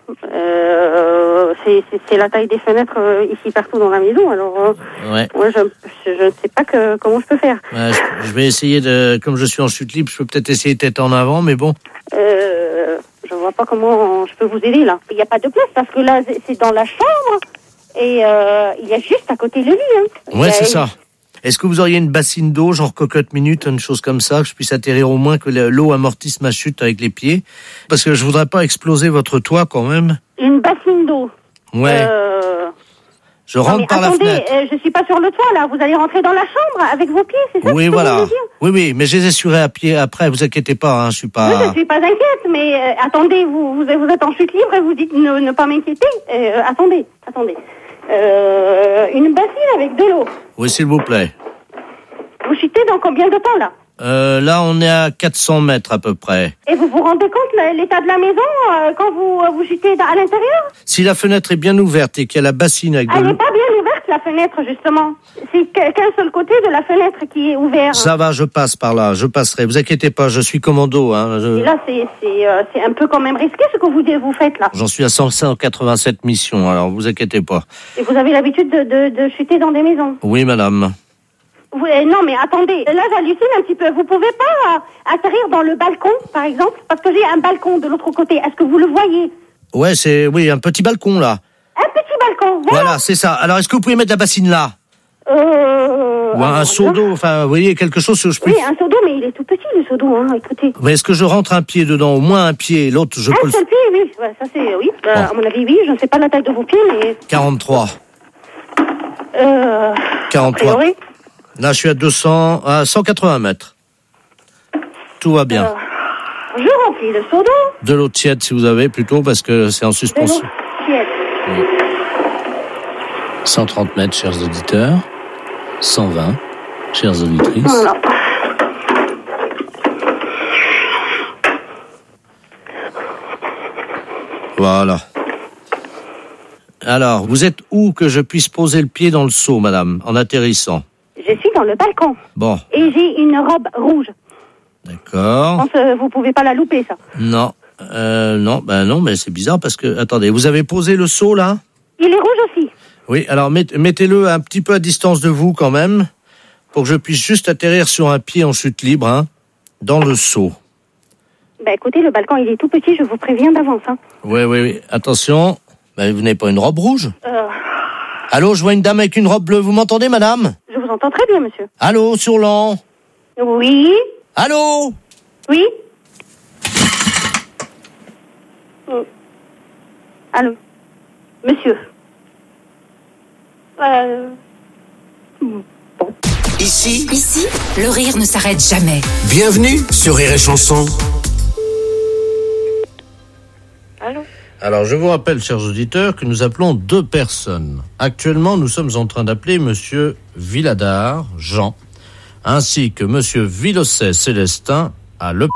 Speaker 14: Euh, c'est, c'est, c'est la taille des fenêtres euh, ici partout dans la maison. Alors, euh,
Speaker 16: ouais.
Speaker 14: moi, je, je ne sais pas que, comment je peux faire.
Speaker 16: Ouais, je, je vais essayer de... Comme je suis en chute libre, je peux peut-être essayer tête en avant, mais bon.
Speaker 14: Euh, je vois pas comment je peux vous aider, là. Il n'y a pas de place, parce que là, c'est dans la chambre. Et euh, il y a juste à côté le lit. Hein.
Speaker 16: Ouais,
Speaker 14: a,
Speaker 16: c'est ça. Est-ce que vous auriez une bassine d'eau, genre cocotte minute, une chose comme ça, que je puisse atterrir au moins, que l'eau amortisse ma chute avec les pieds? Parce que je voudrais pas exploser votre toit quand même.
Speaker 14: Une bassine d'eau?
Speaker 16: Ouais.
Speaker 14: Euh...
Speaker 16: Je rentre
Speaker 14: non,
Speaker 16: par
Speaker 14: attendez,
Speaker 16: la fenêtre.
Speaker 14: Euh, je suis pas sur le toit, là. Vous allez rentrer dans la chambre avec vos pieds, c'est ça?
Speaker 16: Oui,
Speaker 14: que
Speaker 16: voilà.
Speaker 14: Vous voulez dire?
Speaker 16: Oui, oui, mais je les assurerai à pied après, vous inquiétez pas, hein, je suis pas...
Speaker 14: Oui, je suis pas inquiète, mais euh, attendez, vous, vous vous êtes en chute libre et vous dites ne, ne pas m'inquiéter. Euh, attendez, attendez. Euh, une bassine avec de l'eau.
Speaker 16: Oui, s'il vous plaît.
Speaker 14: Vous chutez dans combien de temps, là?
Speaker 16: Euh, là, on est à quatre cents mètres à peu près.
Speaker 14: Et vous vous rendez compte l'état de la maison euh, quand vous, euh, vous chutez à l'intérieur?
Speaker 16: Si la fenêtre est bien ouverte et qu'il y a la bassine avec de
Speaker 14: Elle
Speaker 16: l'eau...
Speaker 14: n'est pas bien ouverte, la fenêtre, justement. C'est qu'un seul côté de la fenêtre qui est ouvert.
Speaker 16: Ça va, je passe par là, je passerai. Vous inquiétez pas, je suis commando. Hein, je...
Speaker 14: Et là, c'est, c'est, euh, c'est un peu quand même risqué ce que vous, vous faites, là.
Speaker 16: J'en suis à cent quatre-vingt-sept missions, alors vous inquiétez pas.
Speaker 14: Et vous avez l'habitude de, de, de chuter dans des maisons?
Speaker 16: Oui, madame.
Speaker 14: Vous, euh, non, mais attendez, là j'hallucine un petit peu. Vous pouvez pas euh, atterrir dans le balcon, par exemple? Parce que j'ai un balcon de l'autre côté. Est-ce que vous le voyez?
Speaker 16: Ouais, c'est... Oui, un petit balcon, là.
Speaker 14: Un petit balcon, voilà.
Speaker 16: Voilà, c'est ça. Alors, est-ce que vous pouvez mettre la bassine là?
Speaker 14: Euh...
Speaker 16: Ou un seau d'eau, enfin, vous voyez, quelque chose que je peux...
Speaker 14: Oui, un seau d'eau, mais il est tout petit, le seau d'eau, hein, écoutez.
Speaker 16: Mais est-ce que je rentre un pied dedans? Au moins un pied, l'autre, je
Speaker 14: un
Speaker 16: peux...
Speaker 14: Un seul pied, oui. Ouais, ça c'est... Oui, euh,
Speaker 16: bon.
Speaker 14: À mon avis, oui. Je ne sais pas la taille de vos pieds, mais...
Speaker 16: quarante-trois.
Speaker 14: Euh...
Speaker 16: quarante-trois.
Speaker 14: A priori.
Speaker 16: Là, je suis à deux cents, à cent quatre-vingts mètres. Tout va bien.
Speaker 14: Euh, je remplis le seau d'eau.
Speaker 16: De l'eau tiède, si vous avez, plutôt, parce que c'est en suspension.
Speaker 14: De l'eau tiède.
Speaker 16: Oui. cent trente mètres, chers auditeurs. cent vingt, chères auditrices.
Speaker 14: Voilà.
Speaker 16: Voilà. Alors, vous êtes où que je puisse poser le pied dans le seau, madame, en atterrissant?
Speaker 14: Je suis dans le balcon.
Speaker 16: Bon.
Speaker 14: Et j'ai une robe rouge.
Speaker 16: D'accord.
Speaker 14: Je pense que vous pouvez pas la louper, ça.
Speaker 16: Non. Euh, non, ben non, mais c'est bizarre parce que... Attendez, vous avez posé le seau, là?
Speaker 14: Il est rouge aussi.
Speaker 16: Oui, alors met, mettez-le un petit peu à distance de vous, quand même, pour que je puisse juste atterrir sur un pied en chute libre, hein, dans le seau.
Speaker 14: Ben écoutez, le balcon, il est tout petit, je vous préviens d'avance, hein.
Speaker 16: Oui, oui, oui. Attention. Ben, vous n'avez pas une robe rouge?
Speaker 14: Euh...
Speaker 16: Allô, je vois une dame avec une robe bleue. Vous m'entendez, madame?
Speaker 14: Je vous entends très bien, monsieur.
Speaker 16: Allô, sur l'an?
Speaker 14: Oui.
Speaker 16: Allô?
Speaker 14: Oui. Mm. Allô? Monsieur. Euh... Bon.
Speaker 8: Ici,
Speaker 3: Ici, le rire ne s'arrête jamais.
Speaker 8: Bienvenue sur Rire et Chanson.
Speaker 14: Allô?
Speaker 16: Alors, je vous rappelle, chers auditeurs, que nous appelons deux personnes. Actuellement, nous sommes en train d'appeler Monsieur Villadard, Jean, ainsi que Monsieur Villosset, Célestin, à Le...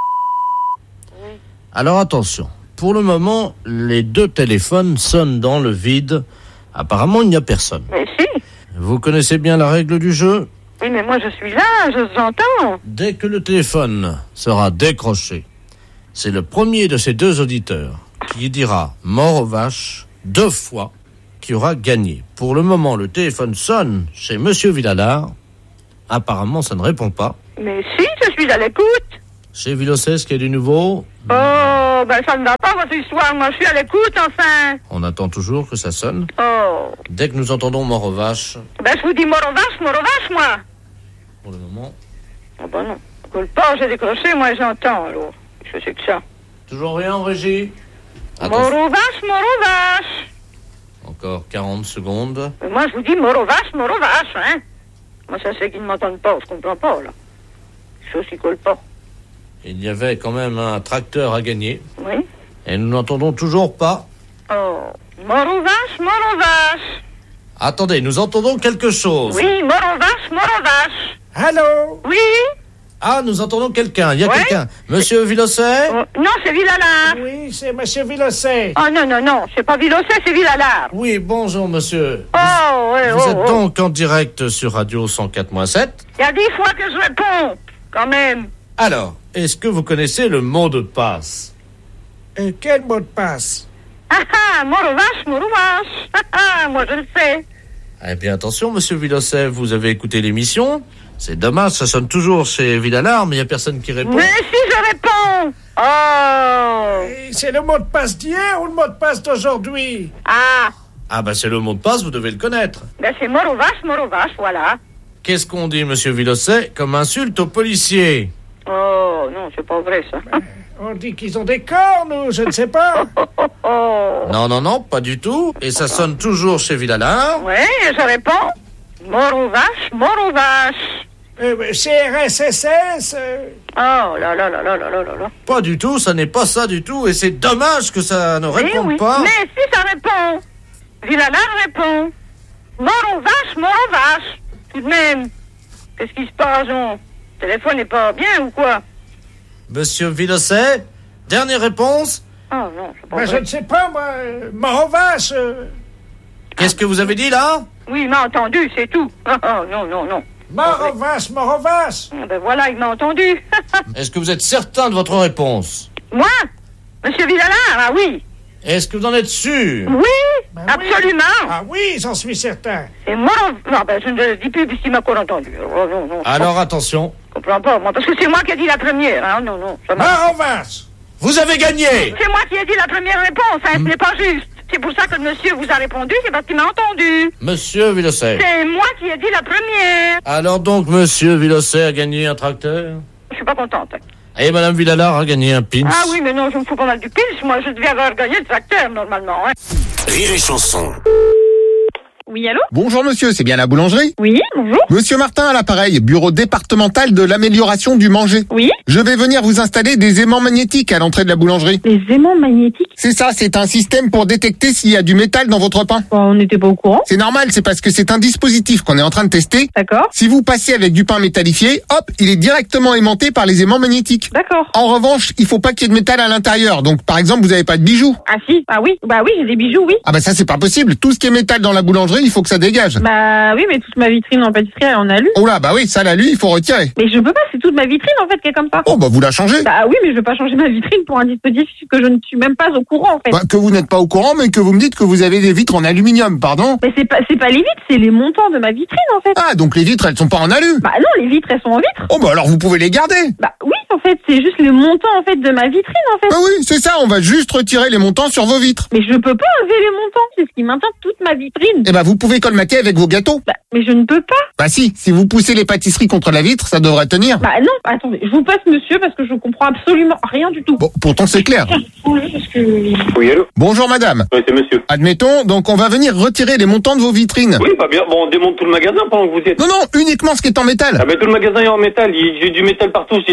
Speaker 16: Alors, attention. Pour le moment, les deux téléphones sonnent dans le vide Apparemment, il n'y a personne.
Speaker 19: Mais si.
Speaker 16: Vous connaissez bien la règle du jeu?
Speaker 19: Oui, mais moi je suis là, je vous entends.
Speaker 16: Dès que le téléphone sera décroché, c'est le premier de ces deux auditeurs qui dira « mort aux vaches » deux fois qui aura gagné. Pour le moment, le téléphone sonne chez Monsieur Villalard. Apparemment, ça ne répond pas.
Speaker 19: Mais si, je suis à l'écoute.
Speaker 16: Chez Vilocès, qu'il y a du nouveau?
Speaker 19: Oh, ben ça ne va pas votre histoire, moi je suis à l'écoute, enfin.
Speaker 16: On attend toujours que ça sonne.
Speaker 19: Oh.
Speaker 16: Dès que nous entendons mort aux vaches.
Speaker 19: Ben je vous dis mort aux vaches, mort aux vaches, moi.
Speaker 16: Pour le moment.
Speaker 19: Ah ben non. Coule pas, j'ai décroché, moi j'entends, alors. Je sais que ça.
Speaker 16: Toujours rien en régie?
Speaker 19: Mort aux vaches, mort aux vaches.
Speaker 16: Encore quarante secondes.
Speaker 19: Mais moi je vous dis mort aux vaches, mort aux vaches, hein. Moi ça c'est qu'ils ne m'entendent pas, je comprends pas, là. Chose qui colle pas.
Speaker 16: Il y avait quand même un tracteur à gagner.
Speaker 19: Oui.
Speaker 16: Et nous n'entendons toujours pas.
Speaker 19: Oh. Mort aux vaches, mort aux vaches.
Speaker 16: Attendez, nous entendons quelque chose.
Speaker 19: Oui, mort aux vaches, mort aux vaches.
Speaker 2: Allô?
Speaker 19: Oui.
Speaker 16: Ah, nous entendons quelqu'un. Il y a
Speaker 19: Ouais.
Speaker 16: quelqu'un. Monsieur Vilocet?
Speaker 19: Oh, non, c'est Villalard.
Speaker 2: Oui, c'est Monsieur Vilocet.
Speaker 19: Oh non, non, non, c'est pas Vilocet, c'est Villalard.
Speaker 16: Oui, bonjour monsieur.
Speaker 19: Oh, ouais,
Speaker 16: Vous
Speaker 19: oh,
Speaker 16: êtes
Speaker 19: oh.
Speaker 16: donc en direct sur Radio cent quatre point sept.
Speaker 19: Il y a dix fois que je réponds, quand même.
Speaker 16: Alors, est-ce que vous connaissez le mot de passe?
Speaker 2: Et quel mot de passe?
Speaker 19: Ah ah, mort aux vaches, mort aux vaches. Ah ah, moi je le sais.
Speaker 16: Eh bien, attention, monsieur Vilocet, vous avez écouté l'émission. C'est dommage, ça sonne toujours chez Villalard, mais il n'y a personne qui répond.
Speaker 19: Mais si je réponds. Oh.
Speaker 2: Et c'est le mot de passe d'hier ou le mot de passe d'aujourd'hui?
Speaker 19: Ah,
Speaker 16: Ah, bah c'est le mot de passe, vous devez le connaître.
Speaker 19: ben c'est mort aux vaches, mort aux vaches, voilà.
Speaker 16: Qu'est-ce qu'on dit, monsieur Vilocet, comme insulte aux policiers?
Speaker 19: Oh, non, c'est pas vrai, ça.
Speaker 2: On dit qu'ils ont des cornes ou je ne sais pas.
Speaker 19: Oh.
Speaker 16: Non, non, non, pas du tout. Et ça sonne toujours chez Villalard.
Speaker 19: Ouais, je réponds. Mort aux vaches, mort aux vaches.
Speaker 2: Euh, C R S S S euh,
Speaker 19: Oh là là là là là là là là.
Speaker 16: Pas du tout, ça n'est pas ça du tout. Et c'est dommage que ça ne
Speaker 19: Eh
Speaker 16: réponde
Speaker 19: oui.
Speaker 16: pas.
Speaker 19: Mais si ça répond. Villalard répond. Mort aux vaches, mort aux vaches. Tout de même. Qu'est-ce qui se passe, on? Le téléphone n'est pas bien ou quoi?
Speaker 16: Monsieur Vilocet, dernière réponse.
Speaker 19: Oh non, c'est pas
Speaker 2: ben, je
Speaker 19: vrai.
Speaker 2: ne sais pas, moi. euh, Mort aux vaches. euh,
Speaker 16: Qu'est-ce que vous avez dit là?
Speaker 19: Oui, il m'a entendu, c'est tout. Oh, oh, non, non, non.
Speaker 2: Mort aux vaches, mort aux vaches.
Speaker 19: Ah, ben voilà, il m'a entendu.
Speaker 16: Est-ce que vous êtes certain de votre réponse?
Speaker 19: Moi? Monsieur Villalard, ah oui.
Speaker 16: Est-ce que vous en êtes sûr?
Speaker 19: Oui,
Speaker 2: Ben
Speaker 19: absolument.
Speaker 2: oui. Ah oui, j'en suis certain.
Speaker 19: C'est moi. Non, ben je ne le dis plus puisqu'il m'a encore entendu. Oh, non, non.
Speaker 16: Alors attention,
Speaker 19: Je comprends pas, moi, parce que c'est moi qui ai dit la première, hein. Non, non. Ça m'a-
Speaker 2: Mort aux vaches.
Speaker 16: vous avez gagné.
Speaker 19: C'est moi qui ai dit la première réponse, hein. Ce n'est pas juste. C'est pour ça que le monsieur vous a répondu, c'est parce qu'il m'a entendu.
Speaker 16: Monsieur Vilocet.
Speaker 19: C'est moi qui ai dit la première.
Speaker 16: Alors donc, monsieur Vilocet a gagné un tracteur.
Speaker 19: Je suis pas contente.
Speaker 16: Et madame Villalard a gagné un pins.
Speaker 19: Ah oui, mais non, je me fous pas mal du pils. Moi, je devais avoir gagné le tracteur, normalement, hein.
Speaker 8: Rire et chanson.
Speaker 14: Oui, allô?
Speaker 4: Bonjour monsieur, c'est bien la boulangerie?
Speaker 14: Oui, bonjour.
Speaker 4: Monsieur Martin à l'appareil, bureau départemental de l'amélioration du manger.
Speaker 14: Oui.
Speaker 4: Je vais venir vous installer des aimants magnétiques à l'entrée de la boulangerie.
Speaker 14: Les aimants magnétiques?
Speaker 4: C'est ça, c'est un système pour détecter s'il y a du métal dans votre pain.
Speaker 14: Bon, on n'était pas au courant.
Speaker 4: C'est normal, c'est parce que c'est un dispositif qu'on est en train de tester.
Speaker 14: D'accord.
Speaker 4: Si vous passez avec du pain métallifié, hop, il est directement aimanté par les aimants magnétiques.
Speaker 14: D'accord.
Speaker 4: En revanche, il faut pas qu'il y ait de métal à l'intérieur. Donc par exemple, vous n'avez pas de bijoux.
Speaker 14: Ah si, ah oui, bah oui, j'ai des bijoux, oui.
Speaker 4: Ah bah ça c'est pas possible. Tout ce qui est métal dans la boulangerie, il faut que ça dégage.
Speaker 14: Bah oui, mais toute ma vitrine en pâtisserie, elle en a lu.
Speaker 4: Oh là, bah oui, ça là, lui, il faut retirer.
Speaker 14: Mais je peux pas, c'est toute ma vitrine en fait qui est comme ça.
Speaker 4: Oh bah vous la changez.
Speaker 14: Bah oui, mais je veux pas changer ma vitrine pour un dispositif que je ne suis même pas au courant en fait.
Speaker 4: Bah, que vous n'êtes pas au courant, mais que vous me dites que vous avez des vitres en aluminium, pardon.
Speaker 14: Mais c'est pas, c'est pas les vitres, c'est les montants de ma vitrine en fait.
Speaker 4: Ah, donc les vitres, elles sont pas en alu.
Speaker 14: Bah non, les vitres, elles sont en vitre.
Speaker 4: Oh bah alors vous pouvez les garder.
Speaker 14: Bah oui, en fait, c'est juste les montants en fait de ma vitrine en fait.
Speaker 4: Bah oui, c'est ça, on va juste retirer les montants sur vos vitres.
Speaker 14: Mais je peux pas enlever les montants, c'est ce qui maintient toute ma vitrine.
Speaker 4: Eh bah vous pouvez colmater avec vos gâteaux.
Speaker 14: Bah, mais je ne peux pas.
Speaker 4: Bah si, si vous poussez les pâtisseries contre la vitre, ça devrait tenir.
Speaker 14: Bah non, attendez, je vous passe monsieur parce que je comprends absolument rien du tout.
Speaker 4: Bon, pourtant c'est clair.
Speaker 14: Parce que...
Speaker 17: Oui, allô?
Speaker 4: Bonjour madame.
Speaker 17: Oui, c'est monsieur.
Speaker 4: Admettons, donc on va venir retirer les montants de vos vitrines.
Speaker 17: Oui, pas bien. Bon, on démonte tout le magasin pendant que vous y êtes.
Speaker 4: Non, non, uniquement ce qui est en métal.
Speaker 17: Ah ben tout le magasin est en métal. Il- J'ai du métal partout. J'ai de la caisse,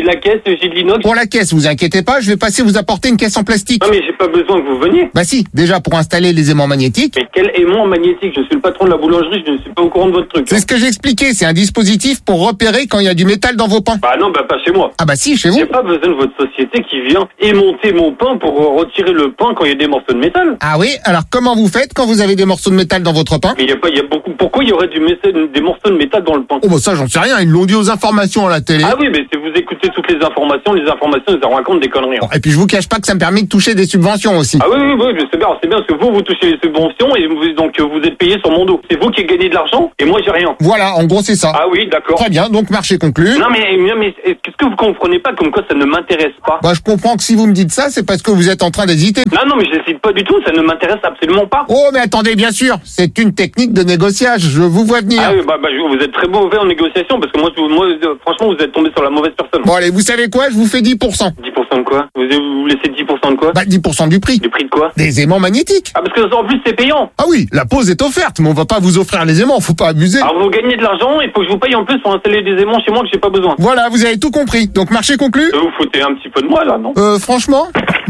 Speaker 17: j'ai de l'inox.
Speaker 4: Pour la caisse, vous inquiétez pas, je vais passer vous apporter une caisse en plastique.
Speaker 17: Non mais j'ai pas besoin que vous veniez.
Speaker 4: Bah si, déjà pour installer les aimants magnétiques.
Speaker 17: Mais quel aimant magnétique? Je suis le patron de la boulangerie, je ne suis pas au courant de votre truc.
Speaker 4: C'est ce que j'ai expliqué, c'est un dispositif pour repérer quand il y a du métal dans vos pains.
Speaker 17: Bah non, bah pas chez moi.
Speaker 4: Ah bah si, chez vous.
Speaker 17: J'ai pas besoin de votre société qui vient aimanter mon pain pour retirer le pain quand il y a des morceaux de métal.
Speaker 4: Ah oui, alors comment vous faites quand vous avez des morceaux de métal dans votre pain?
Speaker 17: Mais il y a pas, il y a beaucoup. Pourquoi il y aurait du métal, des morceaux de métal dans le pain?
Speaker 4: Oh bah ça j'en sais rien, ils l'ont dit aux informations à la télé.
Speaker 17: Ah oui, mais si vous écoutez toutes les informations, les informations, ils en racontent des conneries.
Speaker 4: Bon, et puis je vous cache pas que ça me permet de toucher des subventions aussi.
Speaker 17: Ah oui, oui, oui, c'est bien, c'est bien parce que vous, vous touchez les subventions et vous, donc vous êtes payé sur mon dos. C'est vous qui gagnez de l'argent et moi j'ai rien.
Speaker 4: Voilà, en gros c'est ça.
Speaker 17: Ah oui, d'accord.
Speaker 4: Très bien, donc marché conclu.
Speaker 17: Non mais, non, mais qu'est-ce que vous comprenez pas comme quoi ça ne m'intéresse pas?
Speaker 4: Bah je comprends que si vous me dites ça, c'est parce que vous êtes en train d'hésiter.
Speaker 17: Non, non, mais je n'hésite pas du tout, ça ne m'intéresse absolument pas.
Speaker 4: Oh mais attendez, bien sûr, c'est une technique de négociage, je vous vois venir.
Speaker 17: Ah oui, bah, bah vous êtes très mauvais en négociation parce que moi, moi, franchement, vous êtes tombé sur la mauvaise personne.
Speaker 4: Bon allez, vous savez quoi, je vous fais dix pour cent.
Speaker 17: dix pour cent de quoi? Vous, vous laissez dix pour cent de quoi?
Speaker 4: Bah dix pour cent du prix.
Speaker 17: Du prix de quoi?
Speaker 4: Des aimants magnétiques.
Speaker 17: Ah parce que en plus c'est payant.
Speaker 4: Ah oui, la pause est offerte, mais on va pas vous offrir les aimants, faut pas abuser.
Speaker 17: Alors vous gagnez de l'argent, il faut que je vous paye en plus pour installer des aimants chez moi que j'ai pas besoin.
Speaker 4: Voilà, vous avez tout compris, donc marché conclu.
Speaker 17: Vous foutez un petit peu de moi là, non?
Speaker 4: Euh, franchement.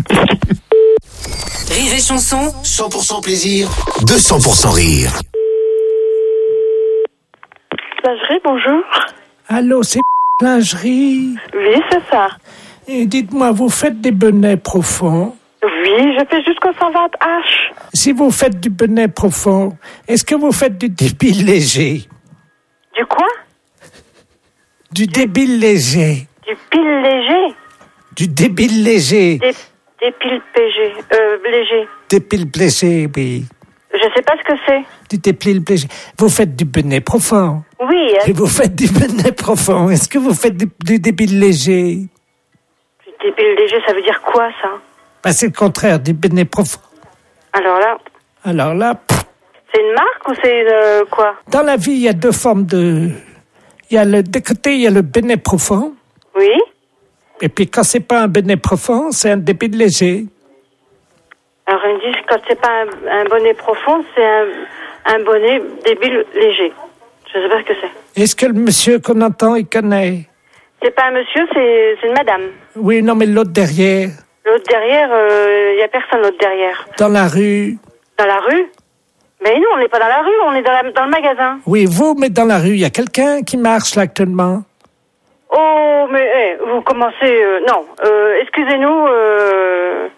Speaker 3: Rire et chanson,
Speaker 8: cent pour cent plaisir, deux cents pour cent rire.
Speaker 19: Lingerie, bonjour.
Speaker 2: Allô, c'est lingerie.
Speaker 19: Oui, c'est ça.
Speaker 2: Et dites-moi, vous faites des bonnets profonds?
Speaker 19: Oui, je fais jusqu'au cent vingt H.
Speaker 2: Si vous faites du bonnet profond, est-ce que vous faites du débile léger?
Speaker 19: Du quoi?
Speaker 2: Du débile léger.
Speaker 19: Du pile léger?
Speaker 2: Du débile léger.
Speaker 19: Des, des piles P G. Euh, léger.
Speaker 2: Des piles léger, oui.
Speaker 19: Je sais pas ce que c'est.
Speaker 2: Du débile léger. Vous faites du bonnet profond?
Speaker 19: Oui.
Speaker 2: Et vous faites du bonnet profond. Est-ce que vous faites du, du débile léger?
Speaker 19: Du débile léger, ça veut dire quoi, ça?
Speaker 2: Bah, c'est le contraire du bonnet profond.
Speaker 19: Alors là...
Speaker 2: Alors là... Pff.
Speaker 19: C'est une marque ou c'est euh, quoi?
Speaker 2: Dans la vie, il y a deux formes de... Il y a le... De côté, il y a le bonnet profond.
Speaker 19: Oui.
Speaker 2: Et puis, quand c'est pas un bonnet profond, c'est un débile léger.
Speaker 19: Alors, ils me disent, quand c'est pas un, un bonnet profond, c'est un, un bonnet débile léger. Je sais pas ce que c'est.
Speaker 2: Est-ce que le monsieur qu'on entend, il connaît?
Speaker 19: C'est pas un monsieur, c'est, c'est une madame.
Speaker 2: Oui, non, mais l'autre derrière.
Speaker 19: L'autre derrière, il euh, y a personne l'autre derrière.
Speaker 2: Dans la rue.
Speaker 19: Dans la rue? Mais nous, on n'est pas dans la rue, on est dans, la, dans le magasin.
Speaker 2: Oui, vous, mais dans la rue, il y a quelqu'un qui marche là actuellement.
Speaker 19: Oh, mais hey, vous commencez... Euh, non, euh, excusez-nous... Euh...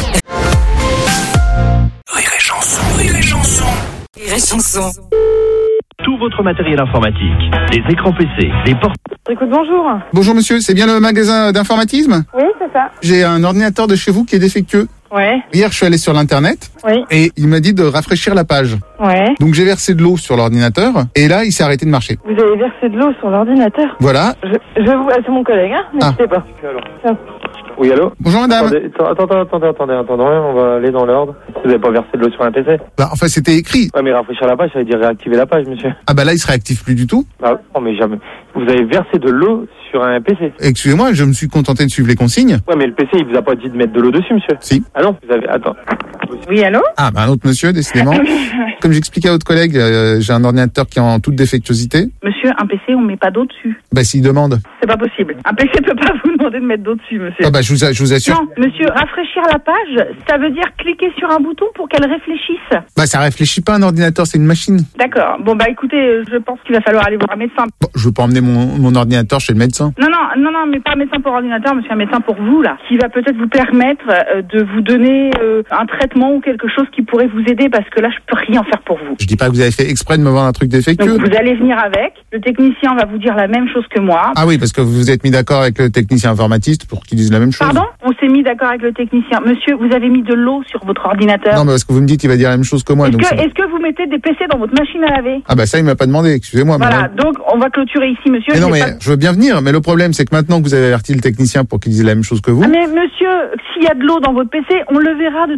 Speaker 8: Rire et chanson, rire et chanson.
Speaker 3: Rire et chanson.
Speaker 20: Tout votre matériel informatique, les écrans P C, les portes...
Speaker 19: Écoute, bonjour.
Speaker 4: Bonjour monsieur, c'est bien le magasin d'informatisme?
Speaker 19: Oui, c'est ça.
Speaker 4: J'ai un ordinateur de chez vous qui est défectueux.
Speaker 19: Ouais.
Speaker 4: Hier, je suis allé sur l'internet.
Speaker 19: Oui.
Speaker 4: Et il m'a dit de rafraîchir la page.
Speaker 19: Ouais.
Speaker 4: Donc j'ai versé de l'eau sur l'ordinateur et là, il s'est arrêté de marcher.
Speaker 19: Vous avez versé de l'eau sur l'ordinateur?
Speaker 4: Voilà.
Speaker 19: Je, je vous... C'est mon collègue, hein? N'hésitez
Speaker 4: ah.
Speaker 19: pas. Tiens.
Speaker 12: Oui, allô?
Speaker 4: Bonjour madame.
Speaker 12: Attendez, attendez, attendez, attendez, attendez, on va aller dans l'ordre. Vous n'avez pas versé de l'eau sur un P C?
Speaker 4: Bah, enfin, c'était écrit.
Speaker 12: Ouais, mais rafraîchir la page, ça veut dire réactiver la page, monsieur.
Speaker 4: Ah bah là, il se réactive plus du tout.
Speaker 12: Ah, non, mais jamais. Vous avez versé de l'eau sur un P C.
Speaker 4: Excusez-moi, je me suis contenté de suivre les consignes.
Speaker 12: Ouais, mais le P C, il vous a pas dit de mettre de l'eau dessus, monsieur?
Speaker 4: Si.
Speaker 12: Ah non, vous avez... Attends.
Speaker 19: Oui, allô?
Speaker 4: Ah, bah un autre monsieur, décidément. Comme j'expliquais à votre collègue, euh, j'ai un ordinateur qui est en toute défectuosité.
Speaker 19: Monsieur, un P C, on met pas d'eau dessus.
Speaker 4: Bah s'il demande.
Speaker 19: C'est pas possible. Un P C peut pas vous demander de mettre d'eau dessus, monsieur.
Speaker 4: Ah bah je vous, je vous assure.
Speaker 19: Non, monsieur, rafraîchir la page, ça veut dire cliquer sur un bouton pour qu'elle réfléchisse.
Speaker 4: Bah ça réfléchit pas un ordinateur, c'est une machine.
Speaker 19: D'accord. Bon bah écoutez, je pense qu'il va falloir aller voir un médecin.
Speaker 4: Bon, je veux pas emmener mon, mon ordinateur chez le médecin.
Speaker 19: Non, non, non, non, mais pas un médecin pour ordinateur, monsieur, un médecin pour vous, là, qui va peut-être vous permettre euh, de vous donner euh, un traitement ou quelque chose qui pourrait vous aider, parce que là, je peux rien faire pour vous.
Speaker 4: Je dis pas que vous avez fait exprès de me vendre un truc défectueux.
Speaker 19: Donc vous allez venir avec, le technicien va vous dire la même chose que moi.
Speaker 4: Ah oui, parce que vous vous êtes mis d'accord avec le technicien informatiste pour qu'il dise la même chose.
Speaker 19: Pardon? On s'est mis d'accord avec le technicien. Monsieur, vous avez mis de l'eau sur votre ordinateur.
Speaker 4: Non, mais parce que vous me dites qu'il va dire la même chose que moi.
Speaker 19: Est-ce
Speaker 4: donc
Speaker 19: que,
Speaker 4: ça...
Speaker 19: est-ce que vous mettez des P C dans votre machine à laver?
Speaker 4: Ah bah ça, il m'a pas demandé, excusez-moi.
Speaker 19: Voilà,
Speaker 4: mais...
Speaker 19: donc on va clôturer ici, monsieur.
Speaker 4: Mais non, mais
Speaker 19: pas...
Speaker 4: je veux bien venir, mais le problème, c'est que maintenant que vous avez averti le technicien pour qu'il dise la même chose que vous...
Speaker 19: Ah mais monsieur, s'il y a de l'eau dans votre P C, on le verra de toute façon.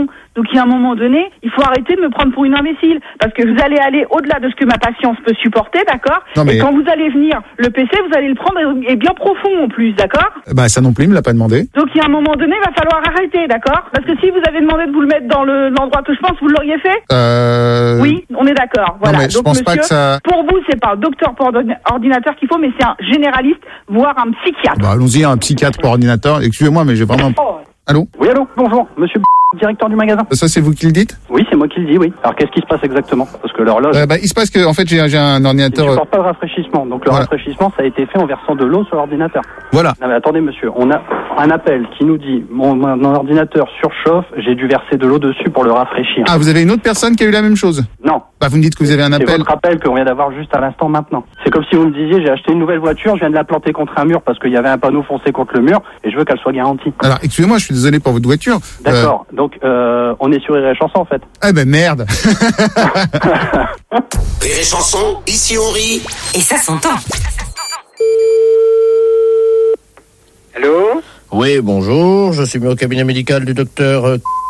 Speaker 21: con. Donc il y a un moment donné, il faut arrêter de me prendre pour une imbécile. Parce que vous allez aller au-delà de ce que ma patience peut supporter, d'accord?
Speaker 22: Non, mais-
Speaker 21: Et quand vous allez venir, le P C, vous allez le prendre et et bien profond en plus, d'accord?
Speaker 22: Bah ça non plus, il me l'a pas demandé.
Speaker 21: Donc il y a un moment donné, il va falloir arrêter, d'accord? Parce que si vous avez demandé de vous le mettre dans le- l'endroit que je pense, vous l'auriez fait?
Speaker 22: Euh...
Speaker 21: Oui, on est d'accord. Voilà.
Speaker 22: mais je
Speaker 21: Donc,
Speaker 22: pense
Speaker 21: monsieur,
Speaker 22: pas que ça-
Speaker 21: pour vous, c'est pas un docteur pour ordina- ordinateur qu'il faut, mais c'est un généraliste, voire un psychiatre.
Speaker 22: Bah allons-y, un psychiatre par ordinateur. Excusez-moi, mais j'ai vraiment...
Speaker 21: Oh.
Speaker 22: Allô?
Speaker 23: Oui, allô, bonjour, monsieur directeur du magasin.
Speaker 22: Ça c'est vous qui le dites?
Speaker 23: Oui, c'est moi qui le dis, oui. Alors qu'est-ce qui se passe exactement? Parce que l'horloge...
Speaker 22: Euh, bah, il se passe que en fait j'ai j'ai un
Speaker 23: il
Speaker 22: ordinateur.
Speaker 23: ne supporte pas le rafraîchissement. Donc le
Speaker 22: Voilà.
Speaker 23: rafraîchissement, ça a été fait en versant de l'eau sur l'ordinateur.
Speaker 22: Voilà.
Speaker 23: Non mais attendez monsieur, on a un appel qui nous dit mon, mon ordinateur surchauffe, j'ai dû verser de l'eau dessus pour le rafraîchir.
Speaker 22: Ah, vous avez une autre personne qui a eu la même chose?
Speaker 23: Non.
Speaker 22: Bah vous me dites que vous avez un
Speaker 23: C'est
Speaker 22: appel.
Speaker 23: votre appel qu'on vient d'avoir juste à l'instant maintenant. C'est comme si vous me disiez j'ai acheté une nouvelle voiture, je viens de la planter contre un mur parce qu'il y avait un panneau foncé contre le mur et je veux qu'elle soit garantie.
Speaker 22: Alors excusez-moi, je suis désolé pour votre voiture.
Speaker 23: D'accord. Donc euh, on est sur Rire et Chanson en fait.
Speaker 22: Ah ben merde.
Speaker 8: Rire et Chanson, ici on rit.
Speaker 3: Et ça s'entend.
Speaker 16: Allô? Oui, bonjour. Je suis mis au cabinet médical du docteur euh,